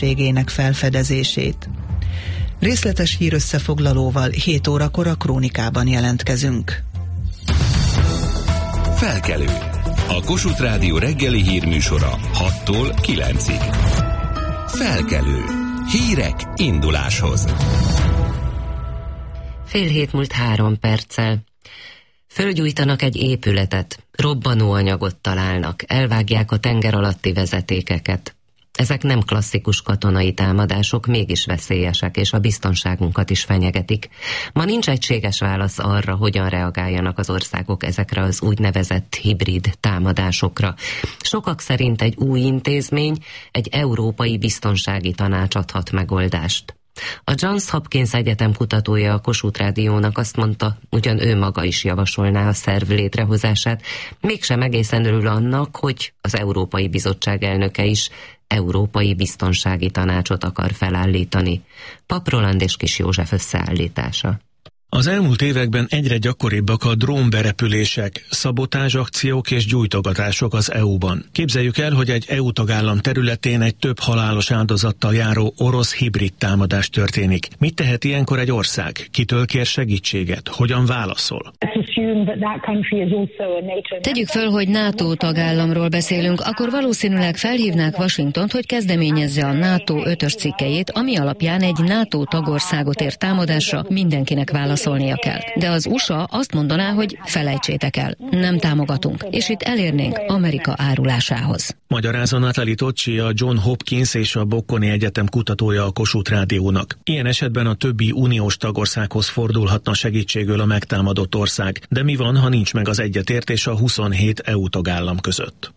tevékenységének felfedezését. Részletes hírösszefoglalóval 7 órakor a Krónikában jelentkezünk. Felkelő. A Kossuth Rádió reggeli hírműsora 6-tól 9-ig. Felkelő. Hírek induláshoz. 6:07 Fölgyújtanak egy épületet, robbanóanyagot találnak, elvágják a tenger alatti vezetékeket. Ezek nem klasszikus katonai támadások, mégis veszélyesek, és a biztonságunkat is fenyegetik. Ma nincs egységes válasz arra, hogyan reagáljanak az országok ezekre az úgynevezett hibrid támadásokra. Sokak szerint egy új intézmény, egy európai biztonsági tanács adhat megoldást. A Johns Hopkins Egyetem kutatója a Kossuth Rádiónak azt mondta, ugyan ő maga is javasolná a szerv létrehozását, mégsem egészen örül annak, hogy az Európai Bizottság elnöke is Európai Biztonsági Tanácsot akar felállítani. Pap Roland és Kis József összeállítása. Az elmúlt években egyre gyakoribbak a drónberepülések, szabotázsakciók és gyújtogatások az EU-ban. Képzeljük el, hogy egy EU tagállam területén egy több halálos áldozattal járó orosz hibrid támadás történik. Mit tehet ilyenkor egy ország? Kitől kér segítséget? Hogyan válaszol? Tegyük föl, hogy NATO tagállamról beszélünk, akkor valószínűleg felhívnák Washingtont, hogy kezdeményezze a NATO 5-ös cikkelyét, ami alapján egy NATO tagországot ért támadásra mindenkinek válaszolnia kell. De az USA azt mondaná, hogy felejtsétek el, nem támogatunk, és itt elérnénk Amerika árulásához. Magyarázza Natalie Tocci, a John Hopkins és a Bocconi Egyetem kutatója a Kossuth Rádiónak. Ilyen esetben a többi uniós tagországhoz fordulhatna segítségül a megtámadott ország. De mi van, ha nincs meg az egyetértés a 27 EU tagállam között?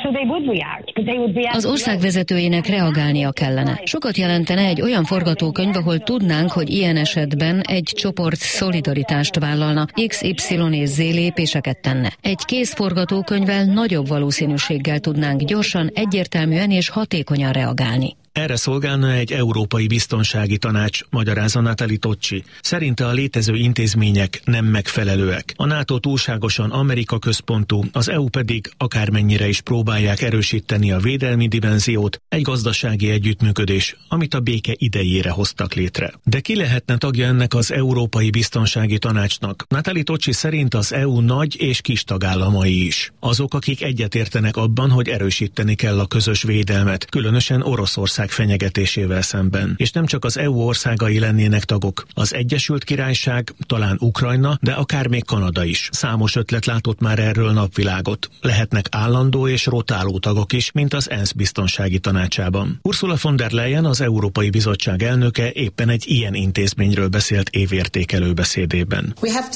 Az ország vezetőjének reagálnia kellene. Sokat jelentene egy olyan forgatókönyv, ahol tudnánk, hogy ilyen esetben egy csoport szolidaritást vállalna, X, Y és Z lépéseket tenne. Egy kész forgatókönyvvel nagyobb valószínűséggel tudnánk gyorsan, egyértelműen és hatékonyan reagálni. Erre szolgálna egy Európai Biztonsági Tanács, magyarázza Natalie Tocci. Szerinte a létező intézmények nem megfelelőek. A NATO túlságosan Amerika központú, az EU pedig akármennyire is próbálják erősíteni a védelmi dimenziót, egy gazdasági együttműködés, amit a béke idejére hoztak létre. De ki lehetne tagja ennek az Európai Biztonsági Tanácsnak? Natalie Tocci szerint az EU nagy és kis tagállamai is. Azok, akik egyetértenek abban, hogy erősíteni kell a közös védelmet, különösen Oroszország fenyegetésével szemben. És nem csak az EU országai lennének tagok. Az Egyesült Királyság, talán Ukrajna, de akár még Kanada is. Számos ötlet látott már erről napvilágot. Lehetnek állandó és rotáló tagok is, mint az ENSZ biztonsági tanácsában. Ursula von der Leyen, az Európai Bizottság elnöke éppen egy ilyen intézményről beszélt évértékelő beszédében.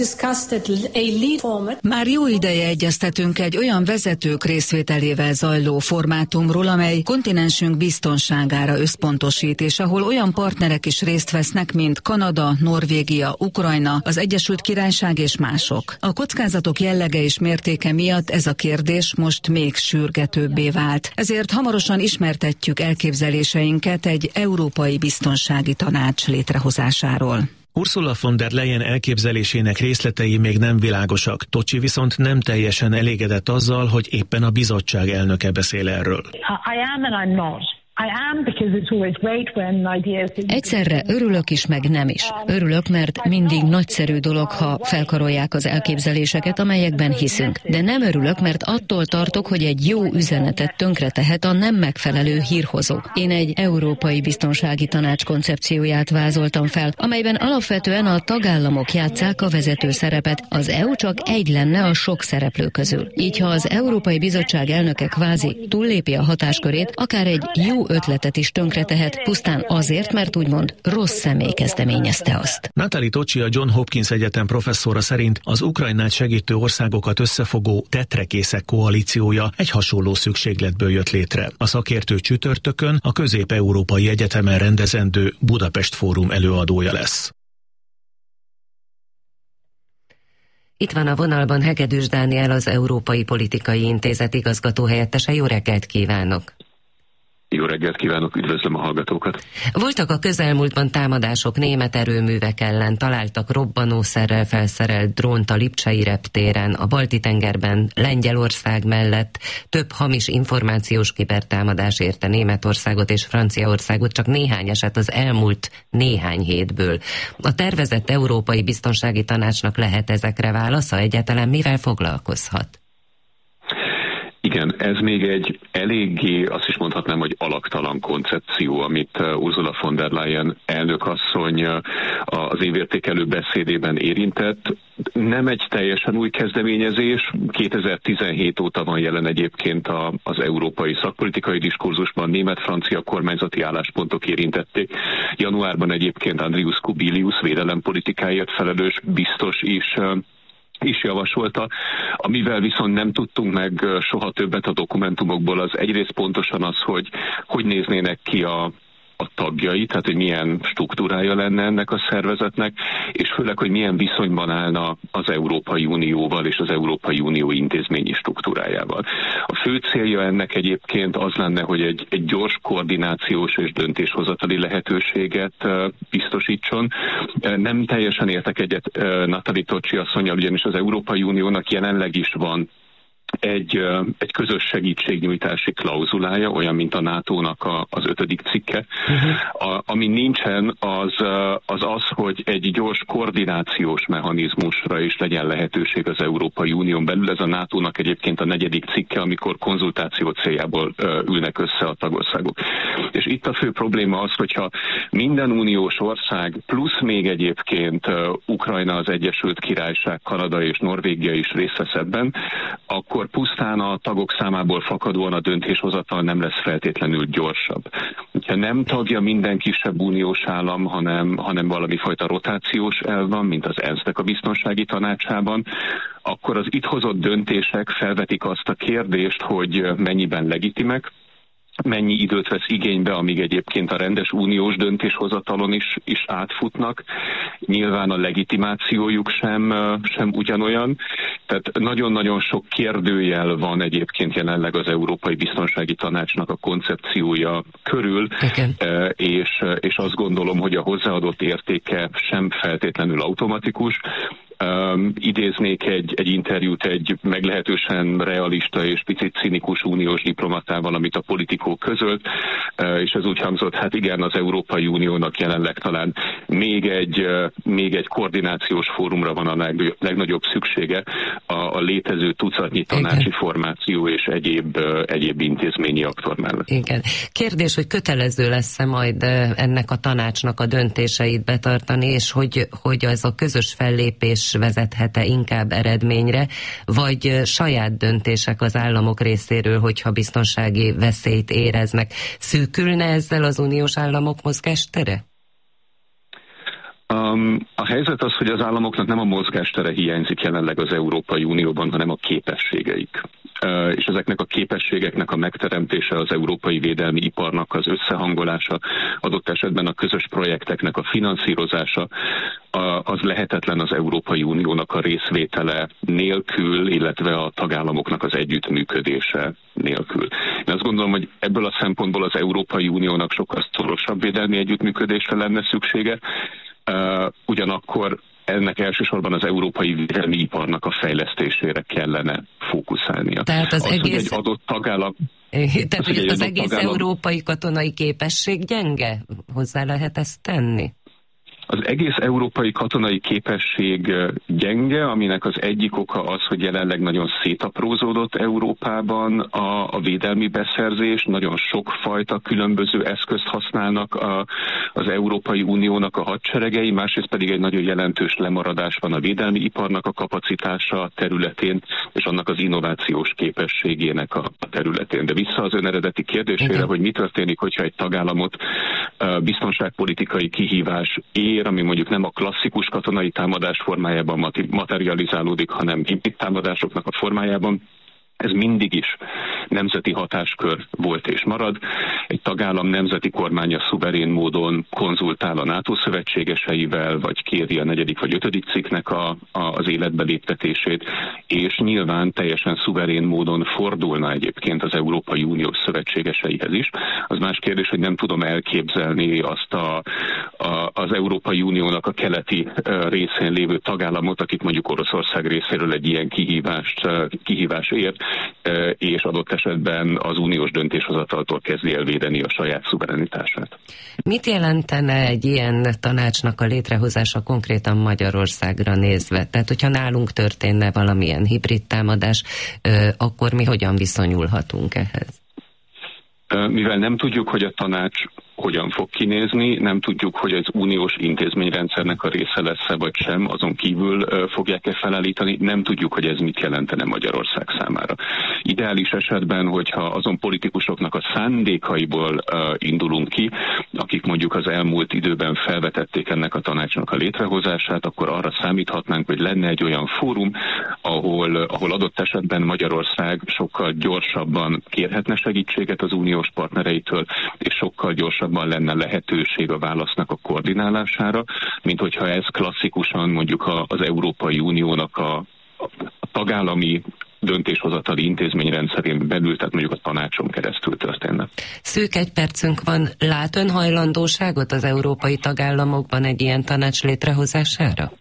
Már jó ideje egyeztetünk egy olyan vezetők részvételével zajló formátumról, amely kontinensünk biztonságára összpontosít, és ahol olyan partnerek is részt vesznek, mint Kanada, Norvégia, Ukrajna, az Egyesült Királyság és mások. A kockázatok jellege és mértéke miatt ez a kérdés most még sürgetőbbé vált. Ezért hamarosan ismertetjük elképzeléseinket egy Európai Biztonsági Tanács létrehozásáról. Ursula von der Leyen elképzelésének részletei még nem világosak. Tocci viszont nem teljesen elégedett azzal, hogy éppen a bizottság elnöke beszél erről. Egyszerre örülök is, meg nem is. Örülök, mert mindig nagyszerű dolog, ha felkarolják az elképzeléseket, amelyekben hiszünk. De nem örülök, mert attól tartok, hogy egy jó üzenetet tönkretehet a nem megfelelő hírhozó. Én egy Európai Biztonsági Tanács koncepcióját vázoltam fel, amelyben alapvetően a tagállamok játsszák a vezető szerepet, az EU csak egy lenne a sok szereplő közül. Így ha az Európai Bizottság elnöke kvázi túllépi a hatáskörét, akár egy jó ötletet is tönkretehet, pusztán azért, mert úgymond rossz személy kezdeményezte azt. Natalie Tocci, a John Hopkins Egyetem professzora szerint az Ukrajnát segítő országokat összefogó tetrekészek koalíciója egy hasonló szükségletből jött létre. A szakértő csütörtökön a Közép-Európai Egyetemen rendezendő Budapest Fórum előadója lesz. Itt van a vonalban Hegedűs Dániel, az Európai Politikai Intézet igazgatóhelyettese. Jó reggelt kívánok! Jó reggelt kívánok, üdvözlöm a hallgatókat! Voltak a közelmúltban támadások német erőművek ellen, találtak robbanószerrel felszerelt drónt a Lipcsei reptéren, a Balti-tengerben, Lengyelország mellett több hamis információs kibertámadás érte Németországot és Franciaországot, csak néhány eset az elmúlt néhány hétből. A tervezett Európai Biztonsági Tanácsnak lehet ezekre válasza? Egyáltalán mivel foglalkozhat? Igen, ez még egy eléggé, azt is mondhatnám, hogy alaktalan koncepció, amit Ursula von der Leyen elnökasszony az évértékelő beszédében érintett. Nem egy teljesen új kezdeményezés, 2017 óta van jelen egyébként az európai szakpolitikai diskurzusban, német-francia kormányzati álláspontok érintették. Januárban egyébként Andrius Kubilius védelempolitikáért felelős biztos is javasolta. Amivel viszont nem tudtunk meg soha többet a dokumentumokból, az egyrészt pontosan az, hogy néznének ki a tagjai, tehát hogy milyen struktúrája lenne ennek a szervezetnek, és főleg, hogy milyen viszonyban állna az Európai Unióval és az Európai Unió intézményi struktúrájával. A fő célja ennek egyébként az lenne, hogy egy gyors koordinációs és döntéshozatali lehetőséget biztosítson. Nem teljesen értek egyet Nathalie Tocci asszonnyal, ugyanis az Európai Uniónak jelenleg is van egy közös segítségnyújtási klauzulája, olyan, mint a NATO-nak az 5. cikke. Ami nincsen, az, hogy egy gyors koordinációs mechanizmusra is legyen lehetőség az Európai Unión belül. Ez a NATO-nak egyébként a 4. cikke, amikor konzultáció céljából ülnek össze a tagországok. És itt a fő probléma az, hogyha minden uniós ország, plusz még egyébként Ukrajna, az Egyesült Királyság, Kanada és Norvégia is részt vesz ebben, akkor pusztán a tagok számából fakadóan a döntéshozatal nem lesz feltétlenül gyorsabb. Ha nem tagja minden kisebb uniós állam, hanem valami fajta rotációs elv van, mint az ENSZ-nek a biztonsági tanácsában, akkor az itt hozott döntések felvetik azt a kérdést, hogy mennyiben legitimek, mennyi időt vesz igénybe, amíg egyébként a rendes uniós döntéshozatalon is átfutnak. Nyilván a legitimációjuk sem ugyanolyan. Tehát nagyon-nagyon sok kérdőjel van egyébként jelenleg az Európai Biztonsági Tanácsnak a koncepciója körül, és azt gondolom, hogy a hozzáadott értéke sem feltétlenül automatikus. Idéznék egy interjút egy meglehetősen realista és picit cinikus uniós diplomatával, amit a Politico közölt, és ez úgy hangzott, hát igen, az Európai Uniónak jelenleg talán még egy koordinációs fórumra van a legnagyobb szüksége, a létező tucatnyi tanácsi formáció és egyéb intézményi aktor mellett. Igen. Kérdés, hogy kötelező lesz-e majd ennek a tanácsnak a döntéseit betartani, és hogy az a közös fellépés vezethet-e inkább eredményre, vagy saját döntések az államok részéről, hogyha biztonsági veszélyt éreznek. Szűkülne ezzel az uniós államok mozgástere? A helyzet az, hogy az államoknak nem a mozgástere hiányzik jelenleg az Európai Unióban, hanem a képességeik. És ezeknek a képességeknek a megteremtése, az európai védelmi iparnak az összehangolása, adott esetben a közös projekteknek a finanszírozása, az lehetetlen az Európai Uniónak a részvétele nélkül, illetve a tagállamoknak az együttműködése nélkül. Én azt gondolom, hogy ebből a szempontból az Európai Uniónak sokkal szorosabb védelmi együttműködésre lenne szüksége, ugyanakkor ennek elsősorban az európai védelmi iparnak a fejlesztésére kellene fókuszálnia. Tehát az egész... hogy egy adott tagállam... Tehát, hogy az egész európai katonai képesség gyenge? Hozzá lehet ezt tenni? Az egész európai katonai képesség gyenge, aminek az egyik oka az, hogy jelenleg nagyon szétaprózódott Európában a védelmi beszerzés, nagyon sokfajta különböző eszközt használnak az Európai Uniónak a hadseregei, másrészt pedig egy nagyon jelentős lemaradás van a védelmi iparnak a kapacitása területén, és annak az innovációs képességének a területén. De vissza az ön eredeti kérdésére, hogy mi történik, hogyha egy tagállamot biztonságpolitikai kihívás ér, ami mondjuk nem a klasszikus katonai támadás formájában materializálódik, hanem hibrid támadásoknak a formájában, Ez mindig is nemzeti hatáskör volt és marad. Egy tagállam nemzeti kormánya szuverén módon konzultál a NATO szövetségeseivel, vagy kéri a 4. vagy 5. cikknek az életbe léptetését, és nyilván teljesen szuverén módon fordulna egyébként az Európai Unió szövetségeseihez is. Az más kérdés, hogy nem tudom elképzelni azt az Európai Uniónak a keleti részén lévő tagállamot, akit mondjuk Oroszország részéről egy ilyen kihívás ért, és adott esetben az uniós döntéshozataltól kezdi elvédeni a saját szuverenitását. Mit jelentene egy ilyen tanácsnak a létrehozása konkrétan Magyarországra nézve? Tehát, hogyha nálunk történne valamilyen hibrid támadás, akkor mi hogyan viszonyulhatunk ehhez? Mivel nem tudjuk, hogy a tanács hogyan fog kinézni, nem tudjuk, hogy az uniós intézményrendszernek a része lesz-e vagy sem, azon kívül fogják-e felállítani, nem tudjuk, hogy ez mit jelentene Magyarország számára. Ideális esetben, hogyha azon politikusoknak a szándékaiból indulunk ki, akik mondjuk az elmúlt időben felvetették ennek a tanácsnak a létrehozását, akkor arra számíthatnánk, hogy lenne egy olyan fórum, ahol adott esetben Magyarország sokkal gyorsabban kérhetne segítséget az uniós partnereitől, és sokkal gyorsabban lenne lehetőség a válasznak a koordinálására, mint hogyha ez klasszikusan mondjuk az Európai Uniónak a tagállami döntéshozatali intézményrendszerén belül, tehát mondjuk a tanácson keresztül történne. Szűk egy percünk van. Lát ön hajlandóságot az európai tagállamokban egy ilyen tanács létrehozására?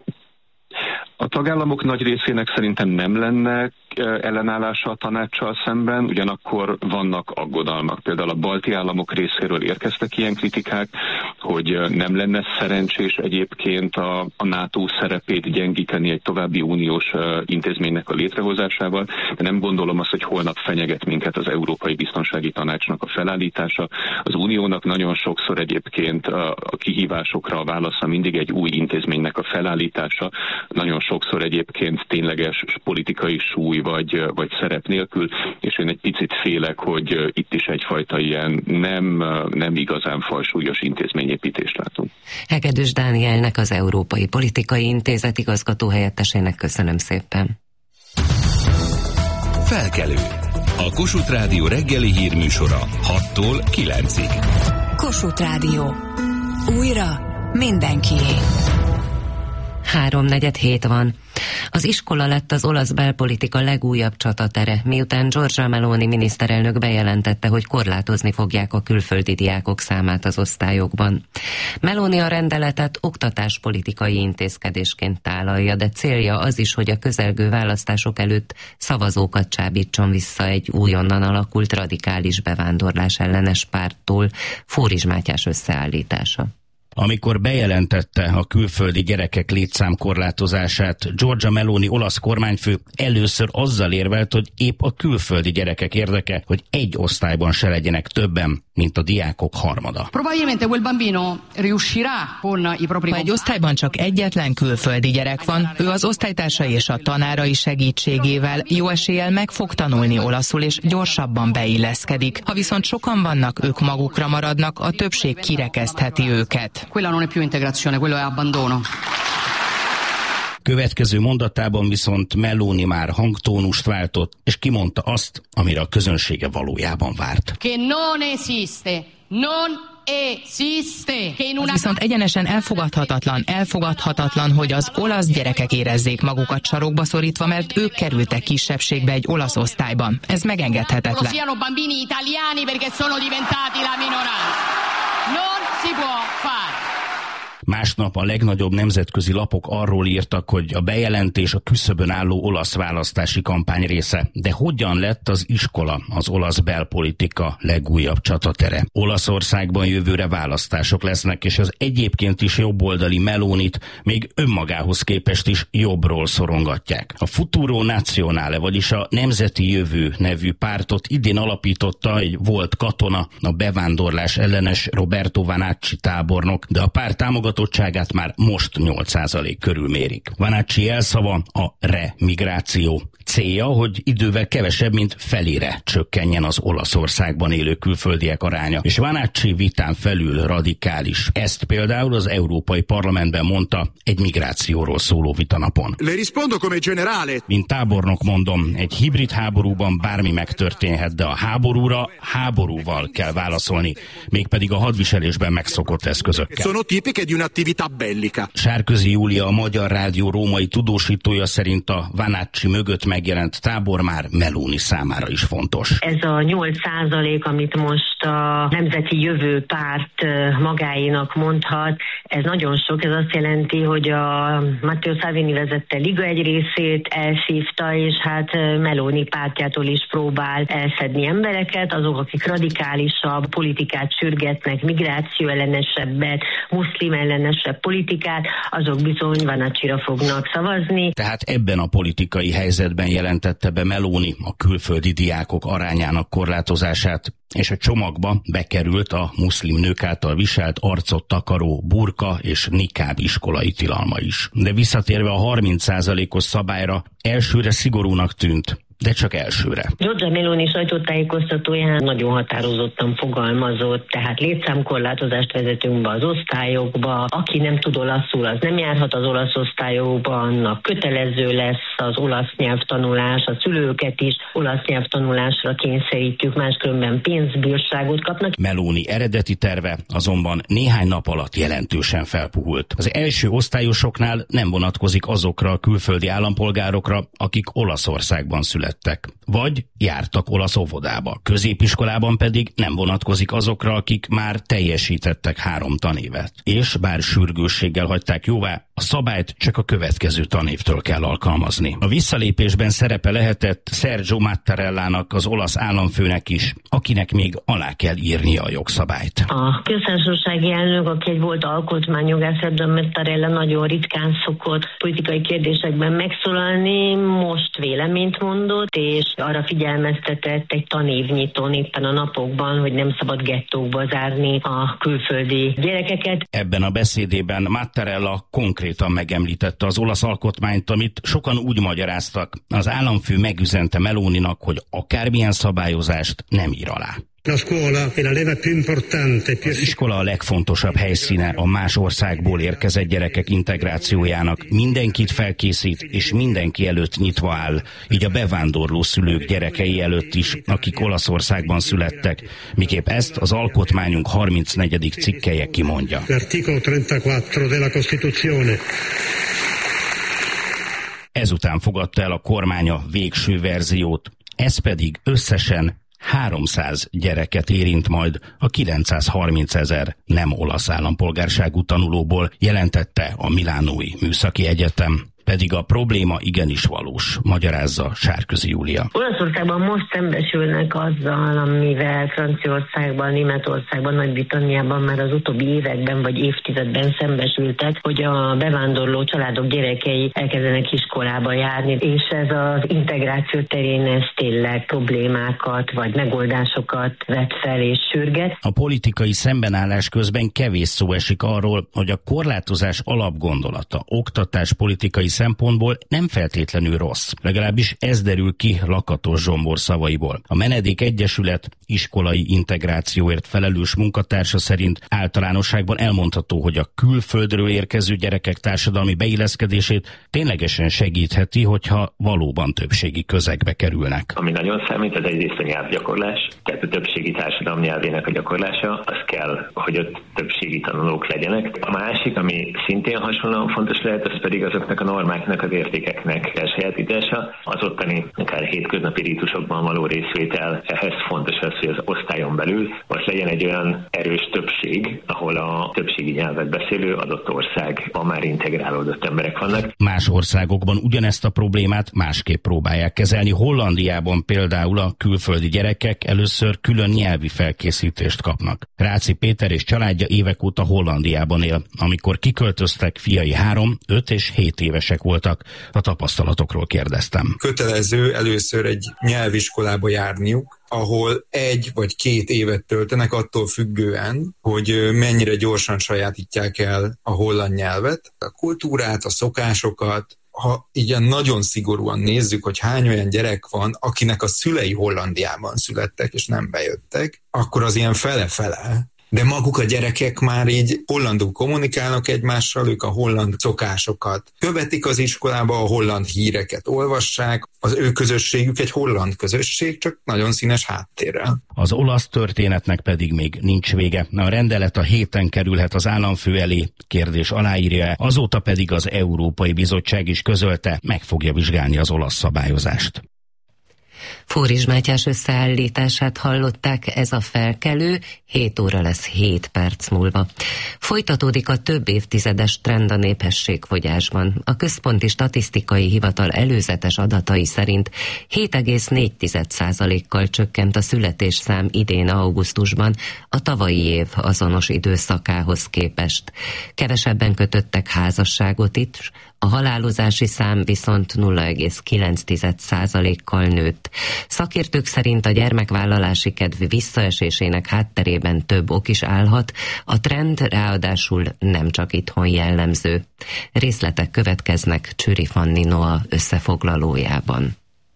A tagállamok nagy részének szerintem nem lenne ellenállása a tanácssal szemben, ugyanakkor vannak aggodalmak. Például a balti államok részéről érkeztek ilyen kritikák, hogy nem lenne szerencsés egyébként a NATO szerepét gyengíteni egy további uniós intézménynek a létrehozásával, de nem gondolom azt, hogy holnap fenyeget minket az Európai Biztonsági Tanácsnak a felállítása. Az uniónak nagyon sokszor egyébként a kihívásokra a válasza mindig egy új intézménynek a felállítása, nagyon sokszor egyébként tényleges politikai súly vagy szerep nélkül, és én egy picit félek, hogy itt is egyfajta ilyen nem igazán fajsúlyos intézményépítést látunk. Hegedűs Dánielnek, az Európai Politikai Intézet igazgatóhelyettesének köszönöm szépen. Felkelő. A Kossuth Rádió reggeli hírműsora 6-tól 9-ig. Kossuth Rádió. Újra mindenkié. 3:47 van. Az iskola lett az olasz belpolitika legújabb csatatere, miután Giorgia Meloni miniszterelnök bejelentette, hogy korlátozni fogják a külföldi diákok számát az osztályokban. Meloni a rendeletet oktatáspolitikai intézkedésként tálalja, de célja az is, hogy a közelgő választások előtt szavazókat csábítson vissza egy újonnan alakult radikális bevándorlás ellenes párttól. Fóris Mátyás összeállítása. Amikor bejelentette a külföldi gyerekek létszámkorlátozását, Giorgia Meloni olasz kormányfő először azzal érvelt, hogy épp a külföldi gyerekek érdeke, hogy egy osztályban se legyenek többen, mint a diákok harmada. Ha egy osztályban csak egyetlen külföldi gyerek van, ő az osztálytársai és a tanárai segítségével jó eséllyel meg fog tanulni olaszul és gyorsabban beilleszkedik. Ha viszont sokan vannak, ők magukra maradnak, a többség kirekesztheti őket. Quella non è più integrazione, quello è abbandono. Következő mondatában viszont Meloni már hangtónust váltott, és kimondta azt, amire a közönsége valójában várt. Che non esiste, non esiste. Az viszont egyenesen elfogadhatatlan, hogy az olasz gyerekek érezzék magukat sarokba szorítva, mert ők kerültek kisebbségbe egy olasz osztályban. Ez megengedhetetlen. Siano bambini italiani perché sono diventati la minoranza. Non si può fare. Másnap a legnagyobb nemzetközi lapok arról írtak, hogy a bejelentés a küszöbön álló olasz választási kampány része. De hogyan lett az iskola az olasz belpolitika legújabb csatatere? Olaszországban jövőre választások lesznek, és az egyébként is jobboldali Melonit még önmagához képest is jobbról szorongatják. A Futuro Nazionale, vagyis a Nemzeti Jövő nevű pártot idén alapította egy volt katona, a bevándorlás ellenes Roberto Vanacci tábornok, de a párt támogatói elhivatottságát már most 8% körül mérik. Vanacci elszava a remigráció. Célja, hogy idővel kevesebb, mint felére csökkenjen az Olaszországban élő külföldiek aránya. És Vanacci vitán felül radikális. Ezt például az Európai Parlamentben mondta egy migrációról szóló vitanapon. Mint tábornok mondom, egy hibrid háborúban bármi megtörténhet, de a háborúra háborúval kell válaszolni, mégpedig a hadviselésben megszokott eszközökkel. Sárközi Júlia, a Magyar Rádió római tudósítója szerint a Vanacci mögött megjelent tábor már Meloni számára is fontos. Ez a 8%, amit most a Nemzeti Jövő Párt magáénak mondhat, ez nagyon sok. Ez azt jelenti, hogy a Matteo Salvini vezette Liga egy részét elszívta, és hát Meloni pártjától is próbál elszedni embereket, azok, akik radikálisabb politikát sürgetnek, migráció ellenesebbet, muszlim ellenesebb politikát, azok bizony Vanaccira fognak szavazni. Tehát ebben a politikai helyzetben jelentette be Meloni a külföldi diákok arányának korlátozását, és a csomagba bekerült a muszlim nők által viselt arcot takaró burka és nikáb iskolai tilalma is. De visszatérve a 30%-os szabályra, elsőre szigorúnak tűnt, de csak elsőre. Giorgia Meloni sajtótájékoztatóján nagyon határozottan fogalmazott, tehát létszámkorlátozást vezetünk be az osztályokba, aki nem tud olaszul, az nem járhat az olasz osztályokba, annak kötelező lesz az olasz nyelvtanulás, a szülőket is olasz nyelvtanulásra kényszerítjük, máskülönben pénzbírságot kapnak. Meloni eredeti terve azonban néhány nap alatt jelentősen felpuhult. Az első osztályosoknál nem vonatkozik azokra a külföldi állampolgárokra, akik Olaszországban születtek, vagy jártak olasz óvodába. Középiskolában pedig nem vonatkozik azokra, akik már teljesítettek 3 tanévet. És bár sürgősséggel hagyták jóvá, a szabályt csak a következő tanévtől kell alkalmazni. A visszalépésben szerepe lehetett Sergio Mattarellának, az olasz államfőnek is, akinek még alá kell írnia a jogszabályt. A köztársasági elnök, aki egy volt alkotmányjogász, Sergio Mattarella nagyon ritkán szokott politikai kérdésekben megszólalni, most véleményt mondott, és arra figyelmeztetett egy tanévnyitón éppen a napokban, hogy nem szabad gettókba zárni a külföldi gyerekeket. Ebben a beszédében Mattarella konkrétan megemlítette az olasz alkotmányt, amit sokan úgy magyaráztak. Az államfő megüzente Meloninak, hogy akármilyen szabályozást nem ír alá. Az iskola a legfontosabb helyszíne a más országból érkezett gyerekek integrációjának. Mindenkit felkészít, és mindenki előtt nyitva áll, így a bevándorló szülők gyerekei előtt is, akik Olaszországban születtek, miképp ezt az alkotmányunk 34. cikkelye kimondja. Ezután fogadta el a kormány a végső verziót, ez pedig összesen 300 gyereket érint majd a 930 000 nem olasz állampolgárságú tanulóból, jelentette a Milánói Műszaki Egyetem. Pedig a probléma igenis valós, magyarázza Sárközi Júlia. Olaszországban most szembesülnek azzal, amivel Franciaországban, Németországban, Nagy-Britanniában már az utóbbi években vagy évtizedben szembesültek, hogy a bevándorló családok gyerekei elkezdenek iskolába járni, és ez az integráció terén ez tényleg problémákat vagy megoldásokat vet fel és sürget. A politikai szembenállás közben kevés szó esik arról, hogy a korlátozás alapgondolata oktatáspolitikai szempontból nem feltétlenül rossz. Legalábbis ez derül ki Lakatos Zsombor szavaiból. A Menedék Egyesület iskolai integrációért felelős munkatársa szerint általánosságban elmondható, hogy a külföldről érkező gyerekek társadalmi beilleszkedését ténylegesen segítheti, hogyha valóban többségi közegbe kerülnek. Ami nagyon számít, az egyrészt a nyelvgyakorlás, tehát a többségi társadalom nyelvének a gyakorlása, az kell, hogy ott többségi tanulók legyenek. A másik, ami szintén hasonlóan fontos lehet, az pedig azoknak a normáknak, az értékeknek elsajátítása, az ottani akár hétköznapi rítusokban való részvétel. Ehhez fontos az, hogy az osztályon belül most legyen egy olyan erős többség, ahol a többségi nyelvet beszélő adott országban már integrálódott emberek vannak. Más országokban ugyanezt a problémát másképp próbálják kezelni. Hollandiában például a külföldi gyerekek először külön nyelvi felkészítést kapnak. Ráczi Péter és családja évek óta Hollandiában él. Amikor kiköltöztek, fiai 3, 5 és 7 évesek voltak. A tapasztalatokról kérdeztem. Kötelező először egy nyelviskolába járniuk, ahol 1 vagy 2 évet töltenek attól függően, hogy mennyire gyorsan sajátítják el a holland nyelvet, a kultúrát, a szokásokat. Ha igen nagyon szigorúan nézzük, hogy hány olyan gyerek van, akinek a szülei Hollandiában születtek és nem bejöttek, akkor az ilyen fele-fele. De maguk a gyerekek már így hollandul kommunikálnak egymással, ők a holland szokásokat követik az iskolába, a holland híreket olvassák, az ő közösségük egy holland közösség, csak nagyon színes háttérrel. Az olasz történetnek pedig még nincs vége. A rendelet a héten kerülhet az államfő elé, kérdés aláírja, azóta pedig az Európai Bizottság is közölte, meg fogja vizsgálni az olasz szabályozást. Fóris Mátyás összeállítását hallották, ez a felkelő, 7 óra lesz 7 perc múlva. Folytatódik a több évtizedes trend a népességfogyásban. A Központi Statisztikai Hivatal előzetes adatai szerint 7,4%-kal csökkent a születésszám idén augusztusban a tavalyi év azonos időszakához képest. Kevesebben kötöttek házasságot itt, a halálozási szám viszont 0,9%-kal nőtt. Szakértők szerint a gyermekvállalási kedv visszaesésének hátterében több ok is állhat, a trend ráadásul nem csak itthon jellemző. Részletek következnek Csüri Fanni Noa összefoglalójában.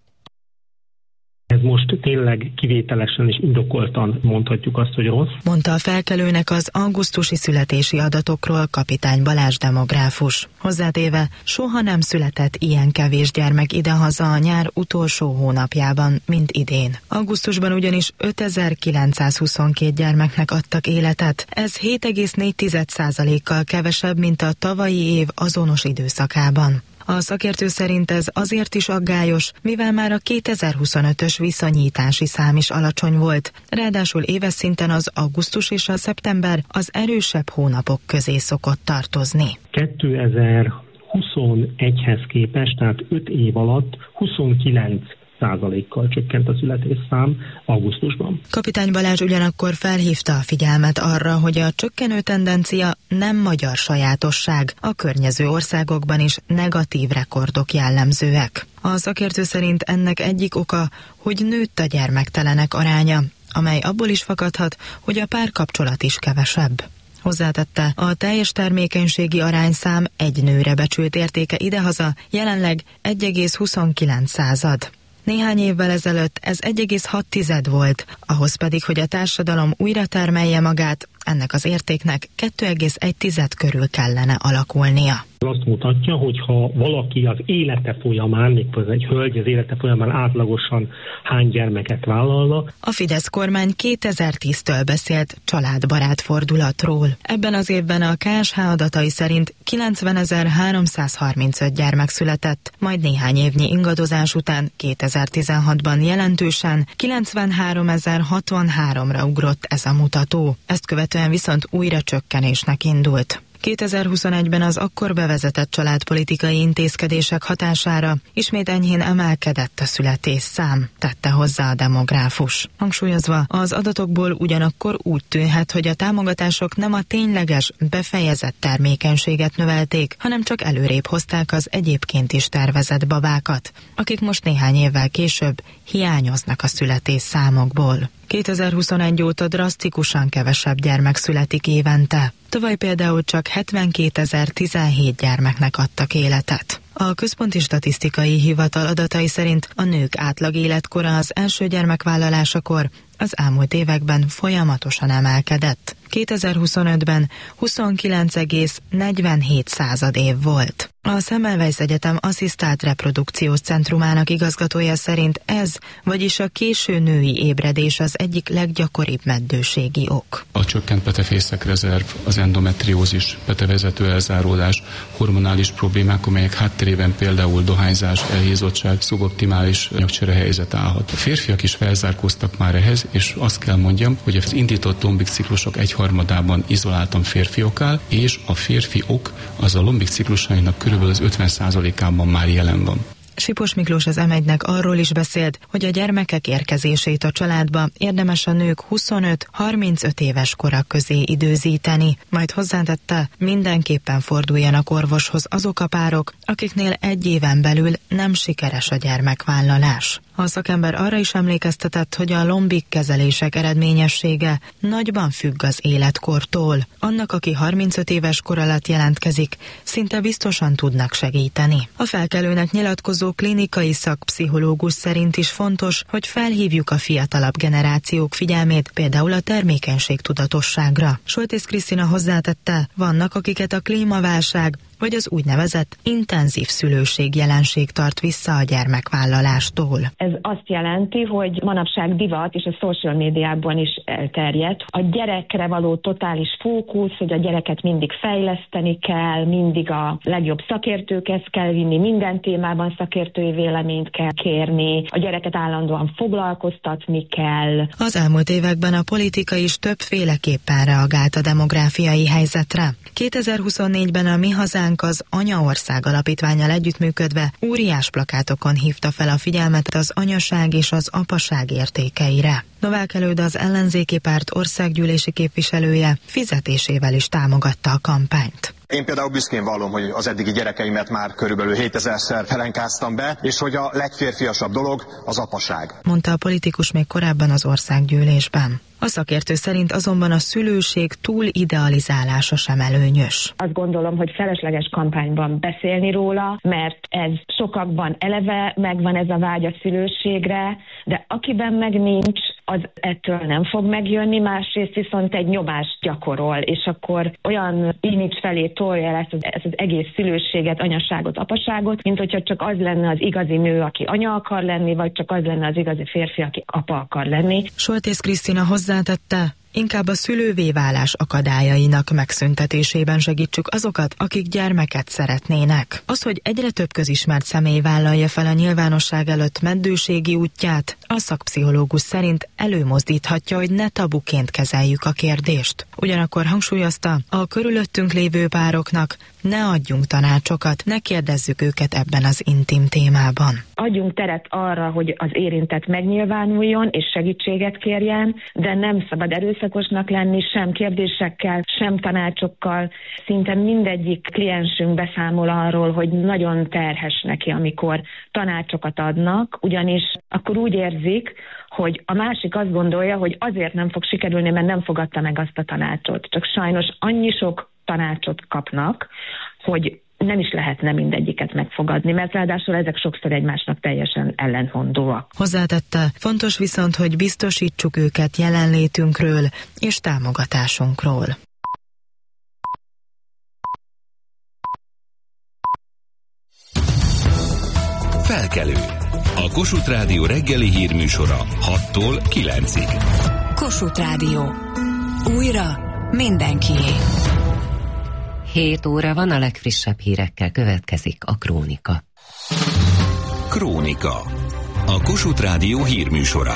Ez most tényleg kivételesen és indokoltan mondhatjuk azt, hogy rossz. Mondta a felkelőnek az augusztusi születési adatokról Kapitány Balázs demográfus. Hozzátéve, soha nem született ilyen kevés gyermek idehaza a nyár utolsó hónapjában, mint idén. Augusztusban ugyanis 5922 gyermeknek adtak életet. Ez 7,4%-kal kevesebb, mint a tavalyi év azonos időszakában. A szakértő szerint ez azért is aggályos, mivel már a 2025-ös viszonyítási szám is alacsony volt. Ráadásul éves szinten az augusztus és a szeptember az erősebb hónapok közé szokott tartozni. 2021-hez képest, tehát 5 év alatt 29%-kal csökkent a születésszám augusztusban. Kapitány Balázs ugyanakkor felhívta a figyelmet arra, hogy a csökkenő tendencia nem magyar sajátosság, a környező országokban is negatív rekordok jellemzőek. A szakértő szerint ennek egyik oka, hogy nőtt a gyermektelenek aránya, amely abból is fakadhat, hogy a párkapcsolat is kevesebb. Hozzátette, a teljes termékenységi arányszám egy nőre becsült értéke idehaza jelenleg 1,29. Néhány évvel ezelőtt ez 1,6 volt, ahhoz pedig, hogy a társadalom újra termelje magát, ennek az értéknek 2,1 körül kellene alakulnia. Azt mutatja, hogy ha valaki az élete folyamán, méghozzá egy hölgy az élete folyamán átlagosan hány gyermeket vállalna. A Fidesz kormány 2010-től beszélt családbarát fordulatról. Ebben az évben a KSH adatai szerint 90.335 gyermek született, majd néhány évnyi ingadozás után 2016-ban jelentősen 93.063-ra ugrott ez a mutató. Ezt követően viszont újra csökkenésnek indult. 2021-ben az akkor bevezetett családpolitikai intézkedések hatására ismét enyhén emelkedett a születésszám, tette hozzá a demográfus. Hangsúlyozva, az adatokból ugyanakkor úgy tűnhet, hogy a támogatások nem a tényleges, befejezett termékenységet növelték, hanem csak előrébb hozták az egyébként is tervezett babákat, akik most néhány évvel később hiányoznak a születésszámokból. 2021 óta drasztikusan kevesebb gyermek születik évente. Tavaly például csak 72.017 gyermeknek adtak életet. A Központi Statisztikai Hivatal adatai szerint a nők átlag életkora az első gyermekvállalásakor az elmúlt években folyamatosan emelkedett. 2025-ben 29,47 év volt. A Semmelweis Egyetem asszisztált reprodukciós centrumának igazgatója szerint ez, vagyis a késő női ébredés az egyik leggyakoribb meddőségi ok. A csökkent petefészekrezerv, az endometriózis, petevezető elzáródás, hormonális problémák, amelyek hátterében például dohányzás, elhízottság, szuboptimális nyakcserehelyzet állhat. A férfiak is felzárkóztak már ehhez, és azt kell mondjam, hogy az indított lombik ciklusok egyharmadában izoláltan férfi ok áll, és a férfi ok az a lombik ciklusainak körülbelül az 50%-ában már jelen van. Sipos Miklós az M1-nek arról is beszélt, hogy a gyermekek érkezését a családba érdemes a nők 25-35 éves kora közé időzíteni, majd hozzátette, mindenképpen forduljanak orvoshoz azok a párok, akiknél egy éven belül nem sikeres a gyermekvállalás. A szakember arra is emlékeztetett, hogy a lombik kezelések eredményessége nagyban függ az életkortól. Annak, aki 35 éves kor alatt jelentkezik, szinte biztosan tudnak segíteni. A felkelőnek nyilatkozó klinikai szakpszichológus szerint is fontos, hogy felhívjuk a fiatalabb generációk figyelmét, például a termékenységtudatosságra. Soltész Krisztina hozzátette, vannak, akiket a klímaválság vagy az úgynevezett intenzív szülőség jelenség tart vissza a gyermekvállalástól. Ez azt jelenti, hogy manapság divat és a social médiában is elterjedt. A gyerekre való totális fókusz, hogy a gyereket mindig fejleszteni kell, mindig a legjobb szakértőkhez kell vinni, minden témában szakértői véleményt kell kérni, a gyereket állandóan foglalkoztatni kell. Az elmúlt években a politika is többféleképpen reagált a demográfiai helyzetre. 2024-ben a Mi Hazánk az Anyaország alapítvánnyal együttműködve óriás plakátokon hívta fel a figyelmet az anyaság és az apaság értékeire. Novák Előd, az ellenzéki párt országgyűlési képviselője fizetésével is támogatta a kampányt. Én például büszkén vallom, hogy az eddigi gyerekeimet már körülbelül 7000-szer pelenkáztam be, és hogy a legférfiasabb dolog az apaság. Mondta a politikus még korábban az országgyűlésben. A szakértő szerint azonban a szülőség túl idealizálása sem előnyös. Azt gondolom, hogy felesleges kampányban beszélni róla, mert ez sokakban eleve megvan ez a vágy a szülőségre, de akiben meg nincs, az ettől nem fog megjönni, másrészt viszont egy nyomást gyakorol, és akkor olyan image felé tolja el ezt az egész szülőséget, anyaságot, apaságot, mint hogyha csak az lenne az igazi nő, aki anya akar lenni, vagy csak az lenne az igazi férfi, aki apa akar lenni. Soltész Krisztina hozzátette, inkább a szülővé válás akadályainak megszüntetésében segítsük azokat, akik gyermeket szeretnének. Az, hogy egyre több közismert személy vállalja fel a nyilvánosság előtt meddőségi útját, a szakpszichológus szerint előmozdíthatja, hogy ne tabuként kezeljük a kérdést. Ugyanakkor hangsúlyozta, a körülöttünk lévő pároknak ne adjunk tanácsokat, ne kérdezzük őket ebben az intim témában. Adjunk teret arra, hogy az érintett megnyilvánuljon és segítséget kérjen, de nem szabad erőszakosnak lenni, sem kérdésekkel, sem tanácsokkal. Szinte mindegyik kliensünk beszámol arról, hogy nagyon terhes neki, amikor tanácsokat adnak, ugyanis akkor úgy érzik, hogy a másik azt gondolja, hogy azért nem fog sikerülni, mert nem fogadta meg azt a tanácsot. Csak sajnos annyi sok tanácsot kapnak, hogy nem is lehetne mindegyiket megfogadni, mert ráadásul ezek sokszor egymásnak teljesen ellentmondóak. Hozzátette, fontos viszont, hogy biztosítsuk őket jelenlétünkről és támogatásunkról. Felkelő. A Kossuth Rádió reggeli hírműsora 6-tól 9-ig. Kossuth Rádió. Újra mindenkié. 7 óra van, a legfrissebb hírekkel következik a Krónika. Krónika. A Kossuth Rádió hírműsora.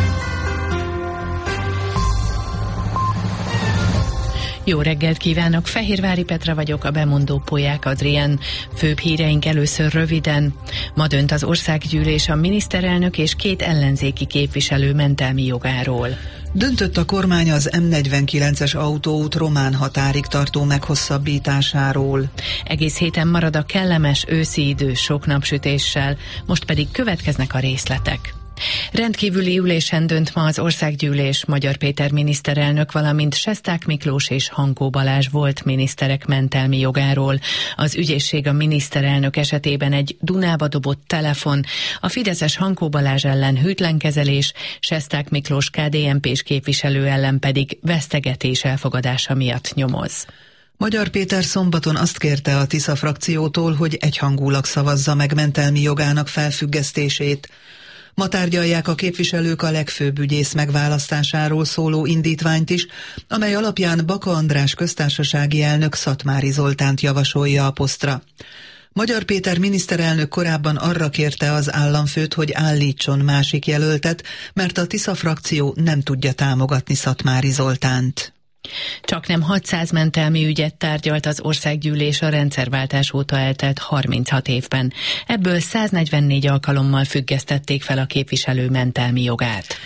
Jó reggelt kívánok, Fehérvári Petra vagyok, a bemondó Polyák Adrien. Főbb híreink először röviden. Ma dönt az országgyűlés a miniszterelnök és 2 ellenzéki képviselő mentelmi jogáról. Döntött a kormány az M49-es autóút román határig tartó meghosszabbításáról. Egész héten marad a kellemes őszi idő sok napsütéssel, most pedig következnek a részletek. Rendkívüli ülésen dönt ma az országgyűlés. Magyar Péter miniszterelnök, valamint Sesták Miklós és Hankó Balázs volt miniszterek mentelmi jogáról. Az ügyészség a miniszterelnök esetében egy Dunába dobott telefon, a fideszes Hankó Balázs ellen hűtlenkezelés, Sesták Miklós KDNP-s képviselő ellen pedig vesztegetés elfogadása miatt nyomoz. Magyar Péter szombaton azt kérte a Tisza frakciótól, hogy egyhangulag szavazza meg mentelmi jogának felfüggesztését. Ma tárgyalják a képviselők a legfőbb ügyész megválasztásáról szóló indítványt is, amely alapján Baka András köztársasági elnök Szatmári Zoltánt javasolja a posztra. Magyar Péter miniszterelnök korábban arra kérte az államfőt, hogy állítson másik jelöltet, mert a Tisza frakció nem tudja támogatni Szatmári Zoltánt. Csaknem 600 mentelmi ügyet tárgyalt az országgyűlés a rendszerváltás óta eltelt 36 évben. Ebből 144 alkalommal függesztették fel a képviselő mentelmi jogát.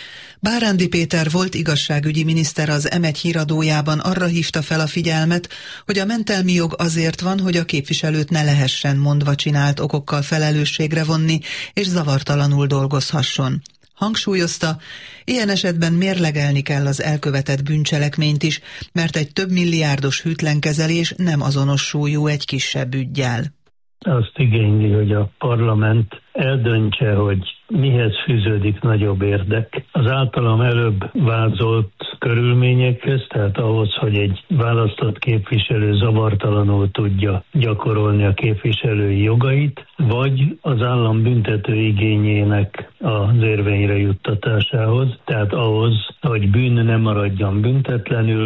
Bárándi Péter volt igazságügyi miniszter az M1 híradójában arra hívta fel a figyelmet, hogy a mentelmi jog azért van, hogy a képviselőt ne lehessen mondva csinált okokkal felelősségre vonni, és zavartalanul dolgozhasson. Hangsúlyozta, ilyen esetben mérlegelni kell az elkövetett bűncselekményt is, mert egy több milliárdos hűtlenkezelés nem azonos súlyú egy kisebb üggyel. Azt igényli, hogy a parlament eldöntse, hogy mihez fűződik nagyobb érdek. Az általam előbb vázolt körülményekhez, tehát ahhoz, hogy egy választott képviselő zavartalanul tudja gyakorolni a képviselői jogait, vagy az állam büntető igényének az érvényre juttatásához, tehát ahhoz, hogy bűn ne maradjon büntetlenül.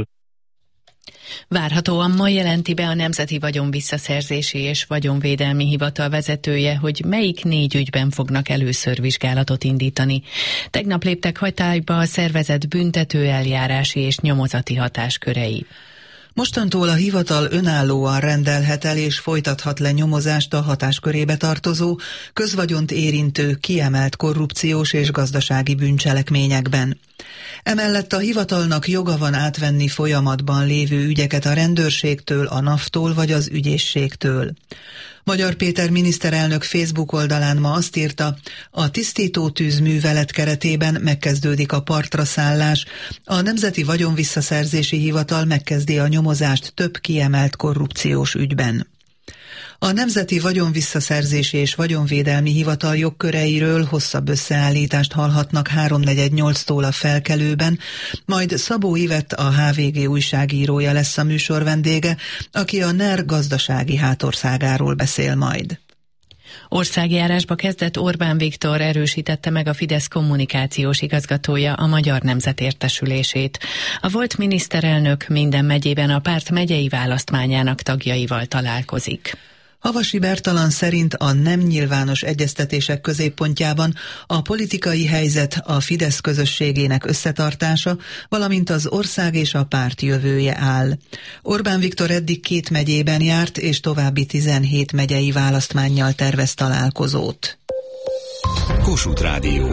Várhatóan ma jelenti be a Nemzeti Vagyonvisszaszerzési és Vagyonvédelmi Hivatal vezetője, hogy melyik 4 ügyben fognak először vizsgálatot indítani. Tegnap léptek hatályba a szervezett büntető eljárási és nyomozati hatáskörei. Mostantól a hivatal önállóan rendelhet el és folytathat le nyomozást a hatáskörébe tartozó, közvagyont érintő, kiemelt korrupciós és gazdasági bűncselekményekben. Emellett a hivatalnak joga van átvenni folyamatban lévő ügyeket a rendőrségtől, a NAV-tól vagy az ügyészségtől. Magyar Péter miniszterelnök Facebook oldalán ma azt írta, a tisztító tűzművelet keretében megkezdődik a partra szállás, a Nemzeti Vagyonvisszaszerzési Hivatal megkezdi a nyomozást több kiemelt korrupciós ügyben. A Nemzeti Vagyonvisszaszerzési és Vagyonvédelmi Hivatal jogköreiről hosszabb összeállítást hallhatnak 3:48-tól a Felkelőben, majd Szabó Ivett, a HVG újságírója lesz a műsor vendége, aki a NER gazdasági hátországáról beszél majd. Országjárásba kezdett Orbán Viktor erősítette meg a Fidesz kommunikációs igazgatója a Magyar Nemzet értesülését. A volt miniszterelnök minden megyében a párt megyei választmányának tagjaival találkozik. Havasi Bertalan szerint a nem nyilvános egyeztetések középpontjában a politikai helyzet, a Fidesz közösségének összetartása, valamint az ország és a párt jövője áll. Orbán Viktor eddig 2 megyében járt, és további 17 megyei választmánnyal tervez találkozót. Kossuth Rádió.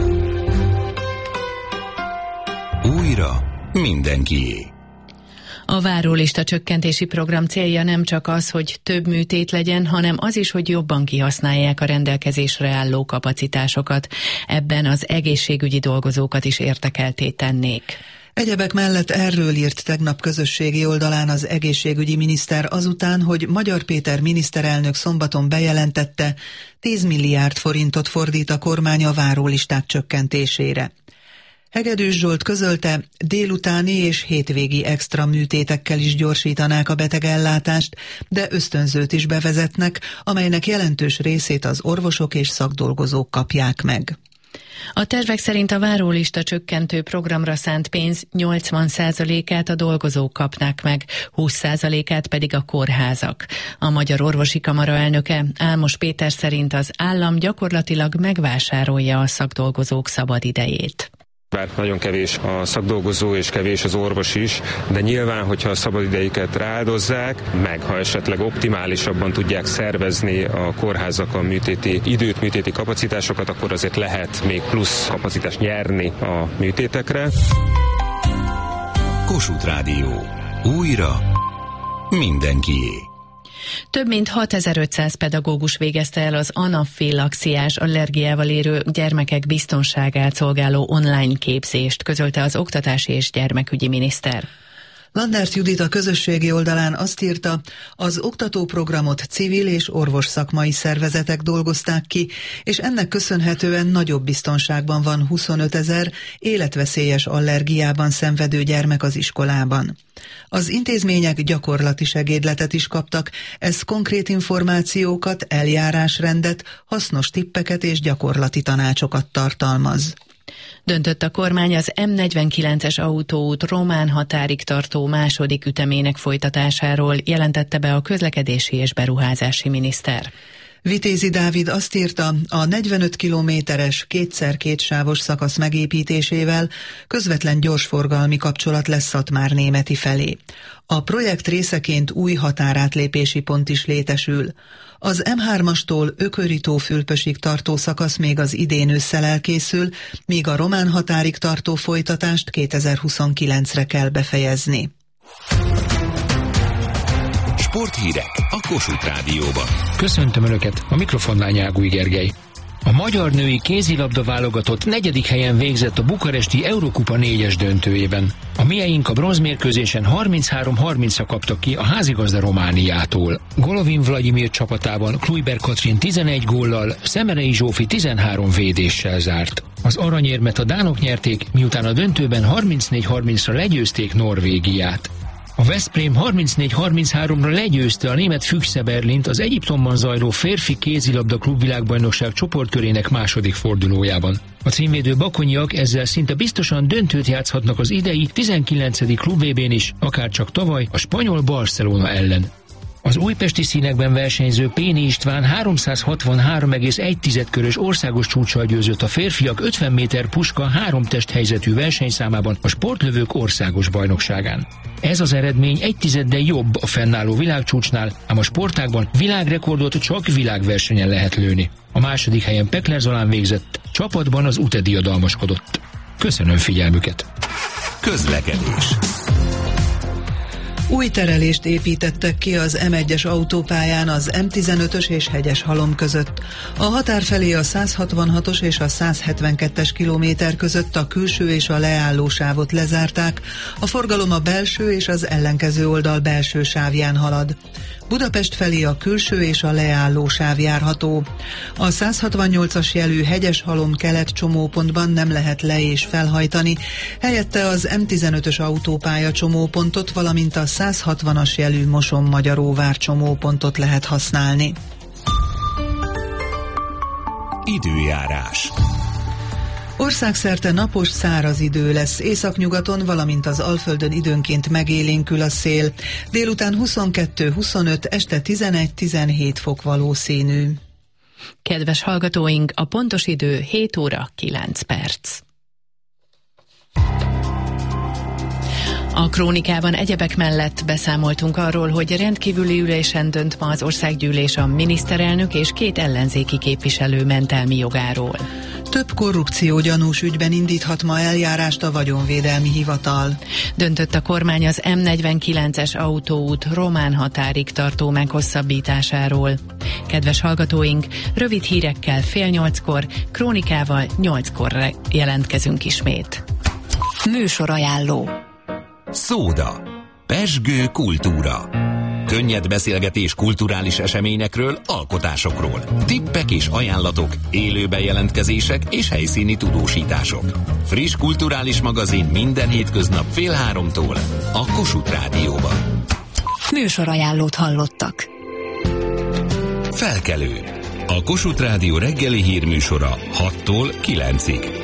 Újra mindenkié. A várólista csökkentési program célja nem csak az, hogy több műtét legyen, hanem az is, hogy jobban kihasználják a rendelkezésre álló kapacitásokat. Ebben az egészségügyi dolgozókat is érdekeltté tennék. Egyebek mellett erről írt tegnap közösségi oldalán az egészségügyi miniszter azután, hogy Magyar Péter miniszterelnök szombaton bejelentette, 10 milliárd forintot fordít a kormány a várólisták csökkentésére. Hegedűs Zsolt közölte, délutáni és hétvégi extra műtétekkel is gyorsítanák a betegellátást, de ösztönzőt is bevezetnek, amelynek jelentős részét az orvosok és szakdolgozók kapják meg. A tervek szerint a várólista csökkentő programra szánt pénz 80%-át a dolgozók kapnák meg, 20%-át pedig a kórházak. A Magyar Orvosi Kamara elnöke Álmos Péter szerint az állam gyakorlatilag megvásárolja a szakdolgozók szabadidejét. Bár nagyon kevés a szakdolgozó és kevés az orvos is, de nyilván, hogyha a szabadidejüket rááldozzák, meg ha esetleg optimálisabban tudják szervezni a kórházak a műtéti időt, műtéti kapacitásokat, akkor azért lehet még plusz kapacitást nyerni a műtétekre. Kossuth Rádió. Újra mindenkié. Több mint 6500 pedagógus végezte el az anafilaxiás allergiával élő gyermekek biztonságát szolgáló online képzést, közölte az Oktatási és Gyermekügyi miniszter. Landert Judit a közösségi oldalán azt írta, az oktatóprogramot civil és orvosszakmai szervezetek dolgozták ki, és ennek köszönhetően nagyobb biztonságban van 25 000 életveszélyes allergiában szenvedő gyermek az iskolában. Az intézmények gyakorlati segédletet is kaptak, ez konkrét információkat, eljárásrendet, hasznos tippeket és gyakorlati tanácsokat tartalmaz. Döntött a kormány az M49-es autóút román határig tartó második ütemének folytatásáról, jelentette be a közlekedési és beruházási miniszter. Vitézi Dávid azt írta, a 45 kilométeres, 2x2 sávos szakasz megépítésével közvetlen gyorsforgalmi kapcsolat lesz Szatmár-Németi felé. A projekt részeként új határátlépési pont is létesül. Az M3-astól Ököri-tó-Fülpösig tartó szakasz még az idén ősszel elkészül, míg a román határig tartó folytatást 2029-re kell befejezni. Sporthírek a Kossuth Rádióban. Köszöntöm Önöket, a mikrofonnál Nyágúj Gergely. A magyar női kézilabda válogatott 4. helyen végzett a bukaresti Eurokupa 4-es döntőjében. A mieink a bronzmérkőzésen 33-30-ra kaptak ki a házigazda Romániától. Golovin Vladimir csapatában Kluiber Katrin 11 góllal, Szemerei Zsófi 13 védéssel zárt. Az aranyérmet a dánok nyerték, miután a döntőben 34-30-ra legyőzték Norvégiát. A Veszprém 34-33-ra legyőzte a német Füchse Berlint az Egyiptomban zajló férfi kézilabda klubvilágbajnokság csoportkörének második fordulójában. A címvédő bakonyiak ezzel szinte biztosan döntőt játszhatnak az idei 19. klub-VB-n is, akárcsak tavaly a spanyol Barcelona ellen. Az újpesti színekben versenyző Péni István 363,1 körös országos csúccsal győzött a férfiak 50 méter puska 3 testhelyzetű versenyszámában a sportlövők országos bajnokságán. Ez az eredmény 1/10 jobb a fennálló világcsúcsnál, ám a sportágban világrekordot csak világversenyen lehet lőni. A második helyen Pekler Zolán végzett, csapatban az UTE diadalmaskodott. Köszönöm figyelmüket! Közlekedés. Új terelést építettek ki az M1-es autópályán az M15-ös és Hegyeshalom között. A határ felé a 166-os és a 172-es kilométer között a külső és a leálló sávot lezárták, a forgalom a belső és az ellenkező oldal belső sávján halad. Budapest felé a külső és a leálló sáv járható. A 168-as jelű Hegyeshalom kelet csomópontban nem lehet le- és felhajtani, helyette az M15-ös autópálya csomópontot, valamint a 160-as jelű Moson-Magyaróvár csomópontot lehet használni. Időjárás. Országszerte napos, száraz idő lesz, északnyugaton, valamint az Alföldön időnként megélénkül a szél. Délután 22-25, este 11-17 fok valószínű. Kedves hallgatóink, a pontos idő 7 óra 9 perc. A krónikában egyebek mellett beszámoltunk arról, hogy rendkívüli ülésen dönt ma az országgyűlés a miniszterelnök és 2 ellenzéki képviselő mentelmi jogáról. Több korrupciógyanús ügyben indíthat ma eljárást a Vagyonvédelmi Hivatal. Döntött a kormány az M49-es autóút román határig tartó meghosszabbításáról. Kedves hallgatóink, rövid hírekkel 7:30, krónikával 8-kor jelentkezünk ismét. Műsorajánló. Szóda. Pezsgő kultúra. Könnyed beszélgetés kulturális eseményekről, alkotásokról. Tippek és ajánlatok, élő bejelentkezések és helyszíni tudósítások. Friss kulturális magazin minden hétköznap 14:30 a Kossuth Rádióban. Műsorajánlót hallottak. Felkelő. A Kossuth Rádió reggeli hírműsora 6-tól 9-ig.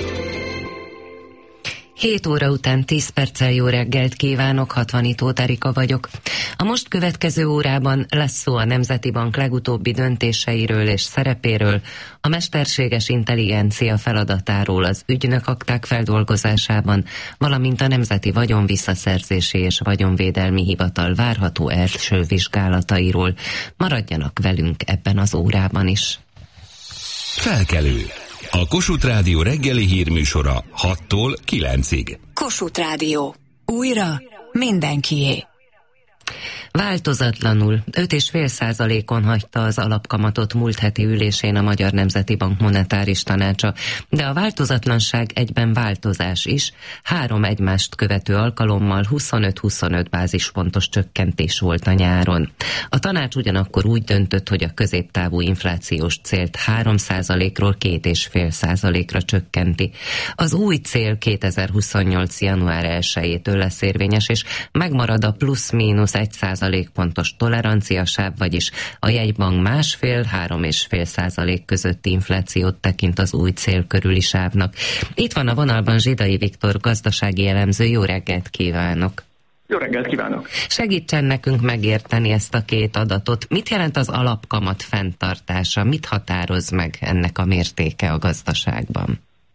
7 óra után 10 perccel jó reggelt kívánok, Hatvanitó Erika vagyok. A most következő órában lesz szó a Nemzeti Bank legutóbbi döntéseiről és szerepéről, a mesterséges intelligencia feladatáról az ügynökakták feldolgozásában, valamint a Nemzeti Vagyon Visszaszerzési és Vagyonvédelmi Hivatal várható első vizsgálatairól. Maradjanak velünk ebben az órában is. Felkelő. A Kossuth Rádió reggeli hírműsora 6-tól 9-ig. Kossuth Rádió. Újra mindenkié. Változatlanul 5,5%-on hagyta az alapkamatot múlt heti ülésén a Magyar Nemzeti Bank monetáris tanácsa, de a változatlanság egyben változás is, 3 egymást követő alkalommal 25-25 bázispontos csökkentés volt a nyáron. A tanács ugyanakkor úgy döntött, hogy a középtávú inflációs célt 3%-ról 2,5%-ra csökkenti. Az új cél 2028. január 1-től lesz érvényes, és megmarad a plusz-mínusz 1%-pontos toleranciasáv, vagyis a jegybank 1,5-3,5% közötti inflációt tekint az új cél körüli sávnak. Itt van a vonalban Zsidai Viktor, gazdasági elemző. Jó reggelt kívánok! Jó reggelt kívánok! Segítsen nekünk megérteni ezt a két adatot. Mit jelent az alapkamat fenntartása? Mit határoz meg ennek a mértéke a gazdaságban?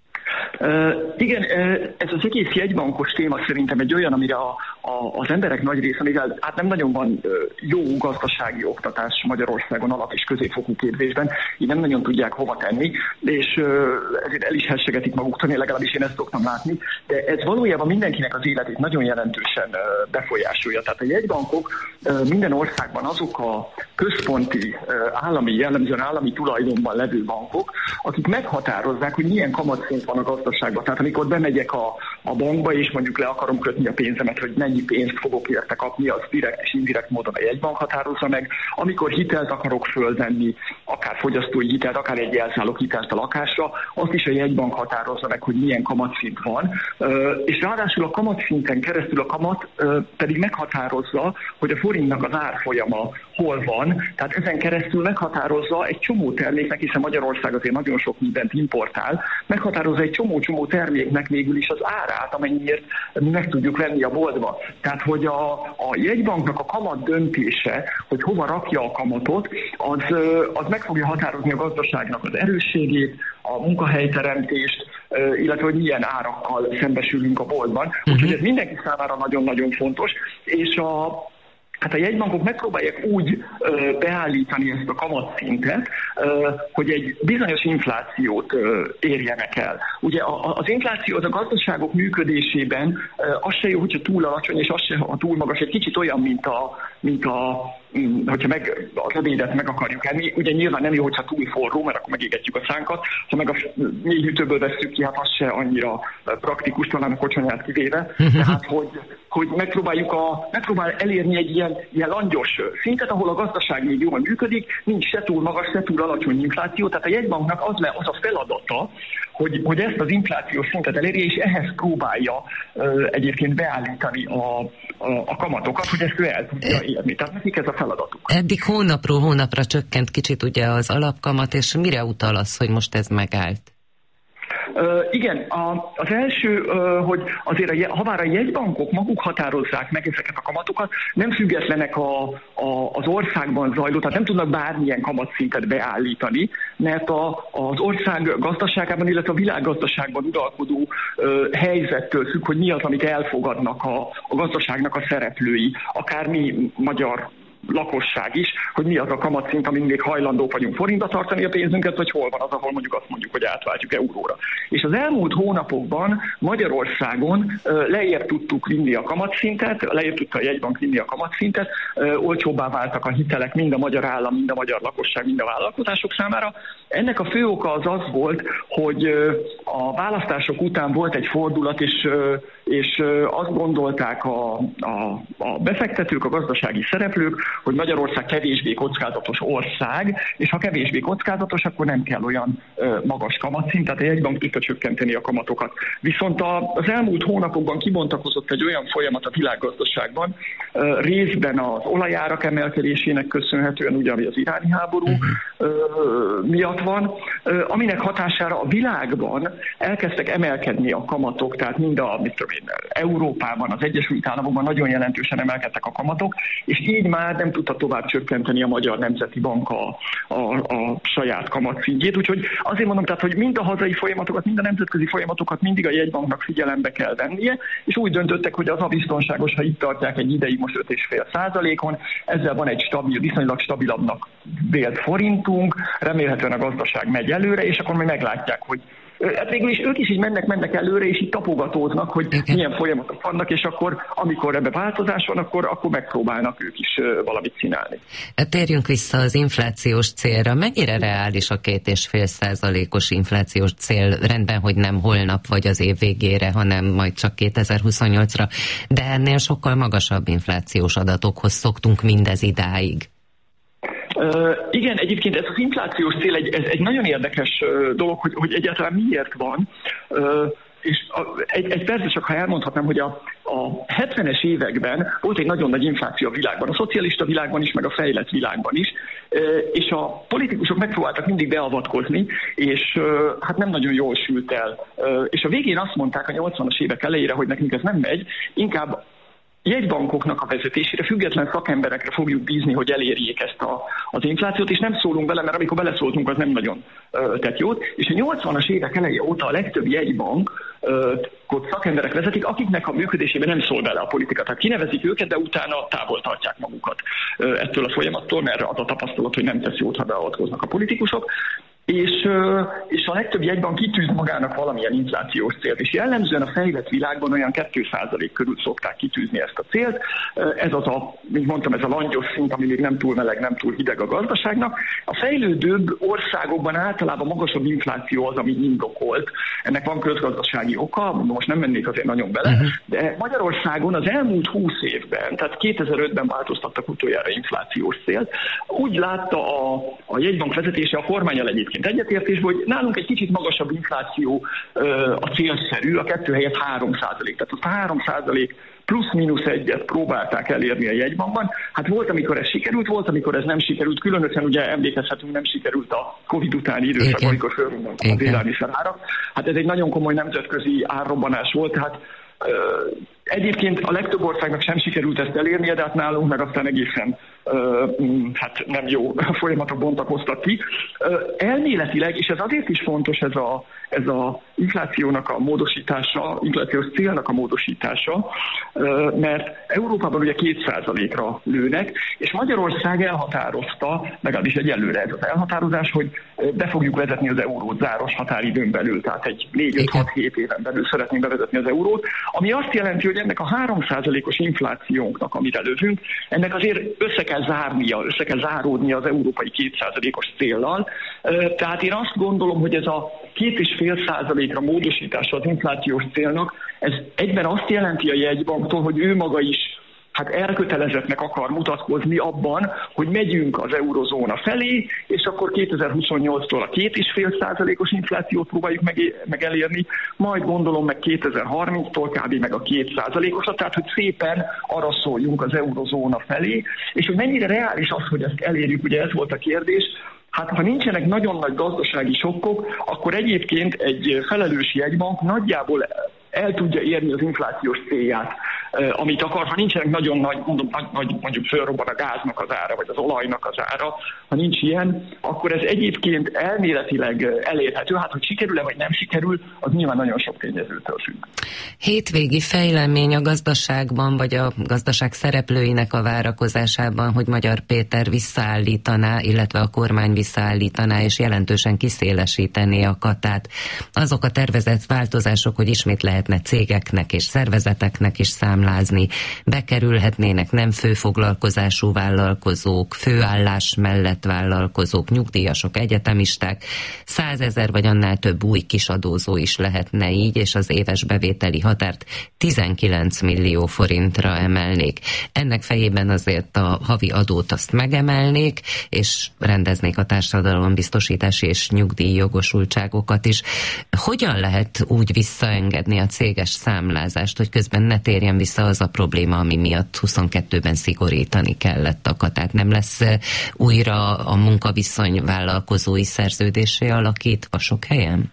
Igen, ez az egész jegybankos téma szerintem egy olyan, amire az emberek nagy része, mivel hát nem nagyon van jó gazdasági oktatás Magyarországon alap- és középfokú képzésben, így nem nagyon tudják hova tenni, és ezért el is hessegetik maguktól, legalábbis én ezt szoktam látni, de ez valójában mindenkinek az életét nagyon jelentősen befolyásolja. Tehát a jegybankok minden országban azok a központi jellemzően állami tulajdonban levő bankok, akik meghatározzák, hogy milyen kamatszint van a gazdaságban. Tehát amikor bemegyek a bankba, és mondjuk le akarom kötni a pénzemet, hogy mennyi pénzt fogok érte kapni, az direkt és indirekt módon a jegybank határozza meg. Amikor hitelt akarok fölvenni, akár fogyasztói hitelt, akár egy jelzálog hitelt a lakásra, azt is a jegybank határozza meg, hogy milyen kamatszint van. És ráadásul a kamatszinten keresztül a kamat pedig meghatározza, hogy a forintnak az árfolyama hol van. Tehát ezen keresztül meghatározza egy csomó terméknek, hiszen Magyarország azért nagyon sok mindent importál, meghatározza egy csomó terméknek végül is az árát, amennyiért meg tudjuk venni a boltba. Tehát, hogy a jegybanknak a kamat döntése, hogy hova rakja a kamatot, az meg fogja határozni a gazdaságnak az erősségét, a munkahelyteremtést, illetve hogy milyen árakkal szembesülünk a boltban. Úgyhogy ez mindenki számára nagyon-nagyon fontos, és a jegybankok megpróbálják úgy beállítani ezt a kamatszintet, hogy egy bizonyos inflációt érjenek el. Ugye az infláció az a gazdaságok működésében az se jó, hogyha túl alacsony, és az se, ha túl magas, egy kicsit olyan, hogyha az ebédet meg akarjuk enni, ugye nyilván nem jó, hogyha túl forró, mert akkor megégetjük a szánkat, ha meg a mély hűtőből vesszük ki, hát az se annyira praktikus, talán a kocsonyát kivéve. Tehát, hogy megpróbál elérni egy ilyen langyos szintet, ahol a gazdaság még jól működik, nincs se túl magas, se túl alacsony infláció, tehát a jegybanknak az a feladata, hogy ezt az inflációs szintet elérje, és ehhez próbálja egyébként beállítani a kamatokat, hogy ezt ő el tudja érni. Tehát nekik ez a feladatuk. Eddig hónapról hónapra csökkent kicsit ugye az alapkamat, és mire utal az, hogy most ez megállt? Igen, az első, hogy azért habár a jegybankok maguk határozzák meg ezeket a kamatokat, nem függetlenek az országban zajló, tehát nem tudnak bármilyen kamatszintet beállítani, mert az ország gazdaságában, illetve a világgazdaságban uralkodó helyzettől függ, hogy mi az, amit elfogadnak a gazdaságnak a szereplői, akár mi magyar lakosság is, hogy mi az a kamatszint, amin még hajlandók vagyunk forintba tartani a pénzünket, vagy hol van az, ahol mondjuk azt mondjuk, hogy átváltjuk euróra. És az elmúlt hónapokban Magyarországon lejjebb tudtuk vinni a kamatszintet, lejjebb tudta a jegybank vinni a kamatszintet, olcsóbbá váltak a hitelek mind a magyar állam, mind a magyar lakosság, mind a vállalkozások számára. Ennek a fő oka az volt, hogy a választások után volt egy fordulat, és azt gondolták a befektetők, a gazdasági szereplők, hogy Magyarország kevésbé kockázatos ország, és ha kevésbé kockázatos, akkor nem kell olyan magas kamatszint, tehát a jegybank tudta csökkenteni a kamatokat. Viszont az elmúlt hónapokban kibontakozott egy olyan folyamat a világgazdaságban, részben az olajárak emelkedésének köszönhetően, ugye ami az iráni háború miatt van, aminek hatására a világban elkezdtek emelkedni a kamatok, tehát mind Európában, az Egyesült Államokban nagyon jelentősen emelkedtek a kamatok, és így már nem tudta tovább csökkenteni a Magyar Nemzeti Bank a saját kamatszintjét. Úgyhogy azért mondom, tehát, hogy mind a hazai folyamatokat, mind a nemzetközi folyamatokat mindig a jegybanknak figyelembe kell vennie, és úgy döntöttek, hogy az a biztonságos, ha itt tartják egy ideig most 5,5%-on, ezzel van egy viszonylag stabilabbnak vélt forintunk, remélhetően a gazdaság megy előre, és akkor majd meglátják, hogy hát végül is ők is így mennek előre, és így tapogatóznak, hogy milyen folyamatok vannak, és akkor, amikor ebbe változás van, akkor megpróbálnak ők is valamit csinálni. Térjünk vissza az inflációs célra. Mennyire reális a 2,5%-os inflációs cél? Rendben, hogy nem holnap vagy az év végére, hanem majd csak 2028-ra, de ennél sokkal magasabb inflációs adatokhoz szoktunk mindez idáig. Igen, egyébként ez az inflációs cél egy nagyon érdekes dolog, hogy egyáltalán miért van, és egy persze csak, ha elmondhatnám, hogy a 70-es években volt egy nagyon nagy infláció a világban, a szocialista világban is, meg a fejlett világban is, és a politikusok megpróbáltak mindig beavatkozni, és hát nem nagyon jól sült el. És a végén azt mondták a 80-as évek elejére, hogy nekünk ez nem megy, inkább jegybankoknak a vezetésére, független szakemberekre fogjuk bízni, hogy elérjék ezt az inflációt, és nem szólunk bele, mert amikor beleszóltunk, az nem nagyon tett jót. És a 80-as évek eleje óta a legtöbb jegybankot szakemberek vezetik, akiknek a működésében nem szól bele a politika. Tehát kinevezik őket, de utána távol tartják magukat ettől a folyamattól, mert az a tapasztalat, hogy nem tesz jót, ha beavatkoznak a politikusok. És a legtöbb jegybank kitűz magának valamilyen inflációs célt, és jellemzően a fejlett világban olyan 2% körül szokták kitűzni ezt a célt. Ez az mint mondtam, ez a langyos szint, ami még nem túl meleg, nem túl hideg a gazdaságnak. A fejlődőbb országokban általában magasabb infláció az, ami indokolt. Ennek van közgazdasági oka, most nem mennék azért nagyon bele, de Magyarországon az elmúlt 20 évben, tehát 2005-ben változtattak utoljára inflációs célt. Úgy látta a jegybank vezetése, a kormánnyal egyébként egyetértésben, hogy nálunk egy kicsit magasabb infláció a célszerű, a 2 helyett 3%. Tehát azt a 3% plusz-minusz 1-et próbálták elérni a jegybankban. Hát volt, amikor ez sikerült, volt, amikor ez nem sikerült. Különösen ugye emlékezhetünk, nem sikerült a Covid utáni időszak, amikor fölrobbantak az élelmiszerárak. Hát ez egy nagyon komoly nemzetközi árrobbanás volt, tehát egyébként a legtöbb országnak sem sikerült ezt elérnie, de hát nálunk meg aztán egészen nem jó folyamatok bontakoztak ki. Elméletileg, és ez azért is fontos ez a inflációnak a módosítása, inflációs célnak a módosítása, mert Európában ugye 2%-ra lőnek, és Magyarország elhatározta, legalábbis egyelőre ez az elhatározás, hogy be fogjuk vezetni az eurót záros határidőn belül, tehát egy 4-5-6-7 éven belül szeretnénk bevezetni az eurót, ami azt jelenti, hogy ennek a 3%-os inflációnknak, amit előzünk, ennek azért össze kell záródnia az európai 2%-os céllal. Tehát én azt gondolom, hogy ez a 2,5%-ra módosítása az inflációs célnak, ez egyben azt jelenti a jegybanktól, hogy ő maga is elkötelezettnek akar mutatkozni abban, hogy megyünk az eurozóna felé, és akkor 2028-tól a 2,5%-os inflációt próbáljuk meg elérni, majd gondolom meg 2030-tól kb. Meg a 2%-osat, tehát hogy szépen arra szóljunk az eurozóna felé, és hogy mennyire reális az, hogy ezt elérjük, ugye ez volt a kérdés. Hát ha nincsenek nagyon nagy gazdasági sokkok, akkor egyébként egy felelős jegybank nagyjából el tudja érni az inflációs célját, amit akar. Ha nincsenek nagyon nagy, mondjuk fölrobban a gáznak az ára, vagy az olajnak az ára, ha nincs ilyen, akkor ez egyébként elméletileg elérhető. Hát, hogy sikerül-e, vagy nem sikerül, az nyilván nagyon sok tényezőtől függ. Hétvégi fejlemény a gazdaságban, vagy a gazdaság szereplőinek a várakozásában, hogy Magyar Péter visszaállítaná, illetve a kormány visszaállítaná, és jelentősen kiszélesítené a katát. Azok a tervezett változások, hogy ismét lehetne cégeknek és szervezeteknek is számlázni, bekerülhetnének nem főfoglalkozású vállalkozók, főállás mellett vállalkozók, nyugdíjasok, egyetemisták, 100 000 vagy annál több új kisadózó is lehetne így, és az éves bevételi határt 19 millió forintra emelnék. Ennek fejében azért a havi adót azt megemelnék, és rendeznék a társadalombiztosítási és nyugdíjjogosultságokat is. Hogyan lehet úgy visszaengedni a céges számlázást, hogy közben ne térjen vissza az a probléma, ami miatt 22-ben szigorítani kellett a katát? Nem lesz újra a munkaviszony vállalkozói szerződésé alakítva sok helyen?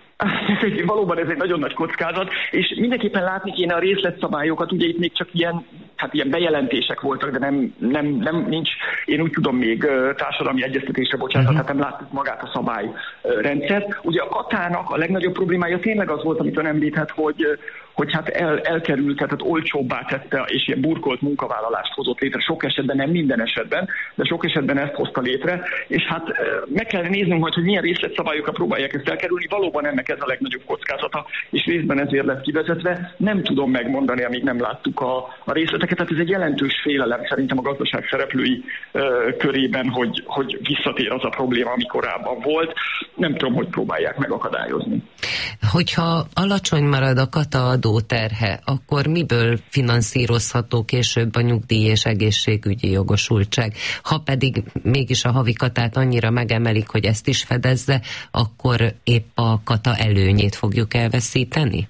Valóban ez egy nagyon nagy kockázat, és mindenképpen látni kéne a részletszabályokat, ugye itt még csak ilyen bejelentések voltak, de nem nincs, én úgy tudom, még társadalmi egyeztetésre bocsánat, tehát nem láttuk magát a szabályrendszert. Ugye a katának a legnagyobb problémája tényleg az volt, amit ön említett, hogy hát elkerült, tehát olcsóbbá tette, és ilyen burkolt munkavállalást hozott létre. Sok esetben, nem minden esetben, de sok esetben ezt hozta létre, és hát meg kell néznünk majd, hogy milyen részletszabályokkal próbálják ezt elkerülni. Valóban ennek ez a legnagyobb kockázata, és részben ezért lett kivezetve. Nem tudom megmondani, amíg nem láttuk a részleteket. Tehát ez egy jelentős félelem szerintem a gazdaság szereplői körében, hogy visszatér az a probléma, ami korábban volt. Nem tudom, hogy próbálják megakadályozni. Hogyha alacsony marad a kata adóterhe, akkor miből finanszírozható később a nyugdíj és egészségügyi jogosultság? Ha pedig mégis a havi katát annyira megemelik, hogy ezt is fedezze, akkor épp a kata előnyét fogjuk elveszíteni?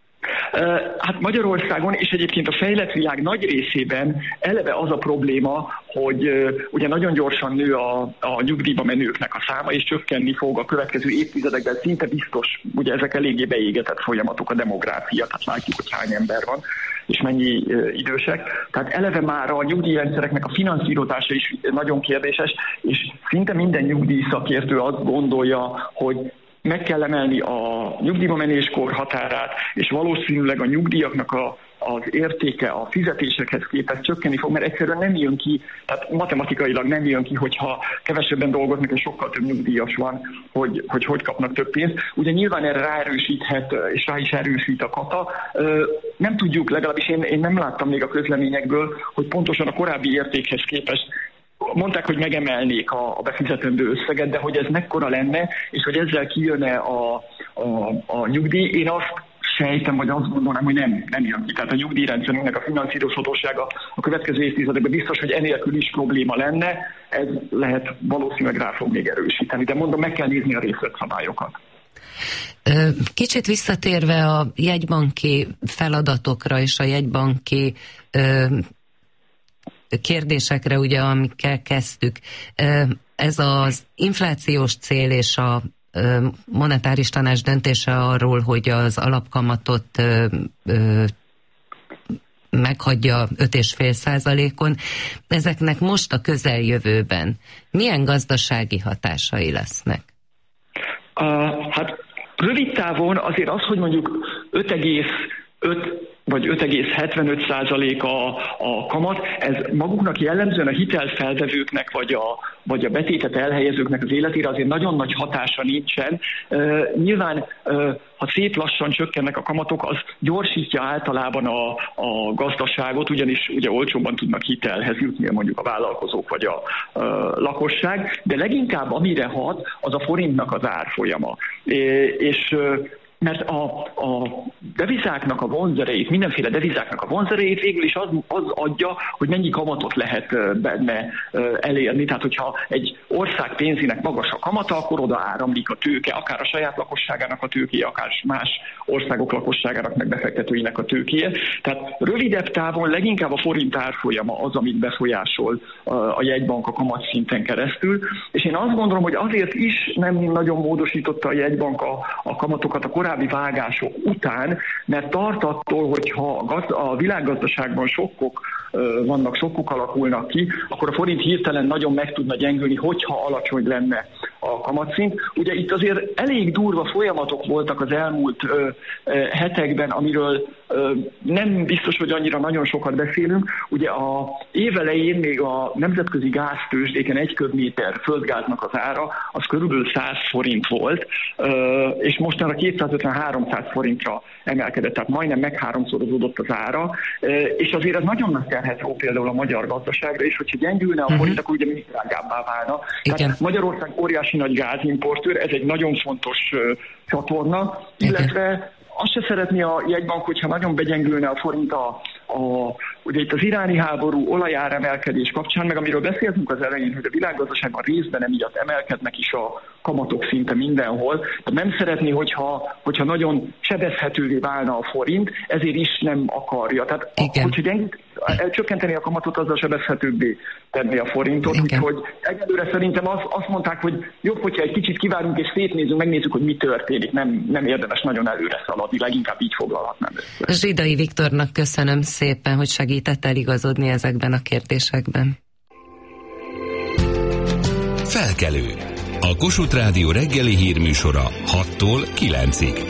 Hát Magyarországon és egyébként a fejlett világ nagy részében eleve az a probléma, hogy ugye nagyon gyorsan nő a nyugdíjba menőknek a száma, és csökkenni fog a következő évtizedekben, szinte biztos, ugye ezek eléggé beégetett folyamatok, a demográfia, tehát látjuk, hogy hány ember van. és mennyi idősek. Tehát eleve már a nyugdíjrendszereknek a finanszírozása is nagyon kérdéses, és szinte minden nyugdíjszakértő azt gondolja, hogy meg kell emelni a nyugdíjba menéskor határát, és valószínűleg a nyugdíjaknak az értéke a fizetésekhez képest csökkenni fog, mert egyszerűen nem jön ki, tehát matematikailag nem jön ki, hogyha kevesebben dolgoznak, és sokkal több nyugdíjas van, hogy kapnak több pénzt. Ugye nyilván erre ráerősíthet, és rá is erősít a kata. Nem tudjuk, legalábbis én nem láttam még a közleményekből, hogy pontosan a korábbi értékhez képest mondták, hogy megemelnék a befizetendő összeget, de hogy ez mekkora lenne, és hogy ezzel kijönne a nyugdíj, én azt sejtem, vagy azt gondolom, hogy nem jön ki. Tehát a nyugdíjrendszerünknek a finanszírozhatósága a következő évtizedekben biztos, hogy enélkül is probléma lenne, ez lehet valószínűleg rá fog még erősíteni, de mondom, meg kell nézni a részletszabályokat. Kicsit visszatérve a jegybanki feladatokra és a jegybanki kérdésekre, ugye, amikkel kezdtük. Ez az inflációs cél és a monetáris tanács döntése arról, hogy az alapkamatot meghagyja 5,5%-on. Ezeknek most a közeljövőben milyen gazdasági hatásai lesznek? Hát rövid távon azért az, hogy mondjuk 5,5 vagy 5,75% a kamat, ez maguknak jellemzően a hitelfelvevőknek vagy a betétet elhelyezőknek az életére azért nagyon nagy hatása nincsen. Nyilván, ha szép lassan csökkennek a kamatok, az gyorsítja általában a gazdaságot, ugyanis ugye olcsóbban tudnak hitelhez jutni mondjuk a vállalkozók vagy a lakosság, de leginkább amire hat, az a forintnak az árfolyama. És mert a devizáknak a vonzerejét, mindenféle devizáknak a vonzerejét végül is az adja, hogy mennyi kamatot lehet benne elérni. Tehát, hogyha egy ország pénzének magas a kamata, akkor oda áramlik a tőke, akár a saját lakosságának a tőkéje, akár más országok lakosságának meg befektetőinek a tőkéje. Tehát rövidebb távon leginkább a forint árfolyama az, amit befolyásol a jegybank a kamatszinten keresztül. És én azt gondolom, hogy azért is nem nagyon módosította a jegybank a kamatokat a korábbi vágások után, mert tart attól, hogyha a világgazdaságban sokkok alakulnak ki, akkor a forint hirtelen nagyon meg tudna gyengülni, hogyha alacsony lenne a kamatszint. Ugye itt azért elég durva folyamatok voltak az elmúlt hetekben, amiről nem biztos, hogy annyira nagyon sokat beszélünk. Ugye a év elején még a nemzetközi gáztőzsdéken 1 köbméter földgáznak az ára, az körülbelül 100 forint volt, és mostanra 250-300 forintra emelkedett, tehát majdnem megháromszorozódott az ára, és azért ez nagyon nagy terhet ró például a magyar gazdaságra, és hogyha gyengülne a forint, akkor ugye még drágábbá válna. Tehát Magyarország óriási nagy gázimportőr, ez egy nagyon fontos csatorna, illetve azt se szeretné a jegybank, hogyha nagyon begyengülne a forint ugye itt az iráni háború, olajáremelkedés kapcsán, meg amiről beszéltünk az elején, hogy a világgazdaságban részben emiatt emelkednek is a kamatok szinte mindenhol. Tehát nem szeretné, hogyha nagyon sebezhetővé válna a forint, ezért is nem akarja. Tehát hogyha csökkenteni a kamatot, azzal sebezhetőbbé tenni a forintot. Úgyhogy egyelőre szerintem azt mondták, hogy jobb, hogyha egy kicsit kivárunk és szétnézünk, megnézzük, hogy mi történik. Nem érdemes nagyon előre szaladni, leginkább így foglalhatnám össze. Zsidai Viktornak köszönöm szépen, hogy segített eligazodni ezekben a kérdésekben. Felkelő. A Kossuth Rádió reggeli hírműsora 6-tól 9-ig.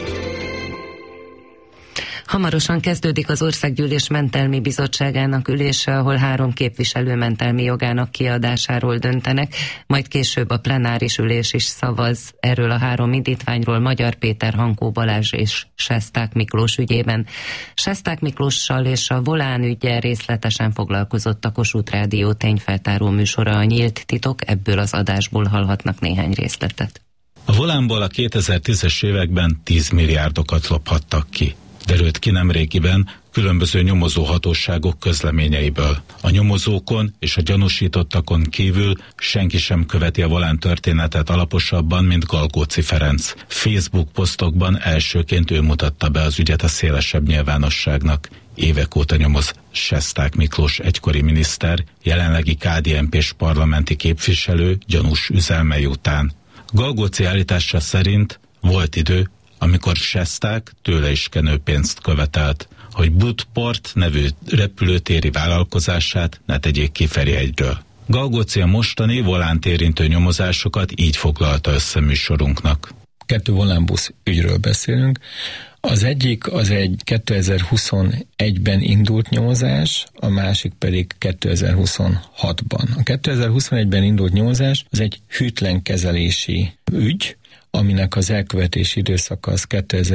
Hamarosan kezdődik az Országgyűlés Mentelmi Bizottságának ülése, ahol 3 képviselő mentelmi jogának kiadásáról döntenek, majd később a plenáris ülés is szavaz erről a 3 indítványról Magyar Péter, Hankó Balázs és Sesták Miklós ügyében. Sesták Miklóssal és a Volán üggyel részletesen foglalkozott a Kossuth Rádió tényfeltáró műsora, a Nyílt Titok, ebből az adásból hallhatnak néhány részletet. A Volánból a 2010-es években 10 milliárdokat lophattak ki. Derült ki nemrégiben különböző nyomozóhatóságok közleményeiből. A nyomozókon és a gyanúsítottakon kívül senki sem követi a Volán történetet alaposabban, mint Galgóci Ferenc. Facebook posztokban elsőként ő mutatta be az ügyet a szélesebb nyilvánosságnak. Évek óta nyomoz Sesták Miklós egykori miniszter, jelenlegi KDNP-s parlamenti képviselő gyanús üzelmei után. Galgóci állítása szerint volt idő, amikor Sesták tőle is kenőpénzt követelt. hogy Budport nevű repülőtéri vállalkozását ne tegyék ki Ferihegyről. Galgóci a mostani volánt érintő nyomozásokat így foglalta össze műsorunknak. 2 volánbusz ügyről beszélünk. Az egyik az egy 2021-ben indult nyomozás, a másik pedig 2026-ban. A 2021-ben indult nyomozás az egy hűtlenkezelési ügy, aminek az elkövetési időszaka az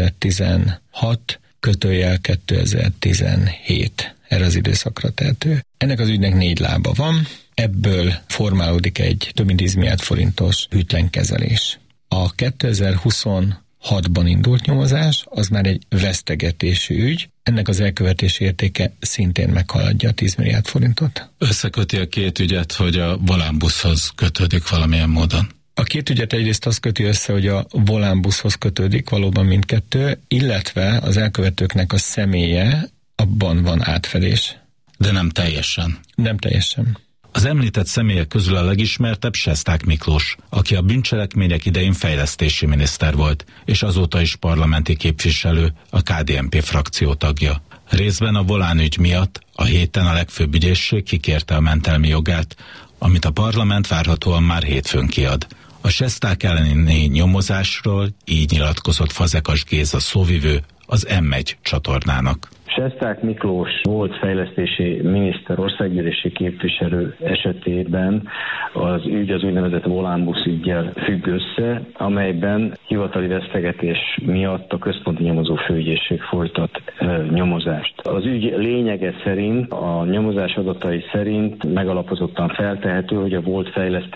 2016/2017. Erre az időszakra tehető. Ennek az ügynek 4 lába van, ebből formálódik egy több mint 10 milliárd forintos hűtlenkezelés. A 2026-ban indult nyomozás, az már egy vesztegetési ügy, ennek az elkövetési értéke szintén meghaladja a 10 milliárd forintot. Összeköti a 2 ügyet, hogy a volánbuszhoz kötődik valamilyen módon. A 2 ügyet egyrészt az köti össze, hogy a volánbuszhoz kötődik, valóban mindkettő, illetve az elkövetőknek a személye, abban van átfedés. De nem teljesen. Nem teljesen. Az említett személyek közül a legismertebb Sesták Miklós, aki a bűncselekmények idején fejlesztési miniszter volt, és azóta is parlamenti képviselő, a KDNP frakció tagja. Részben a volánügy miatt a héten a legfőbb ügyészség kikérte a mentelmi jogát, amit a parlament várhatóan már hétfőn kiad. A Sesták elleni nyomozásról így nyilatkozott Fazekas Géza szóvivő az M1 csatornának. Sesták Miklós volt fejlesztési miniszter, országgyűlési képviselő esetében az ügy az úgynevezett volánbusz üggyel függ össze, amelyben hivatali vesztegetés miatt a központi nyomozó főügyészség folytat nyomozást. Az ügy lényege szerint, a nyomozás adatai szerint megalapozottan feltehető, hogy a volt fejlesztési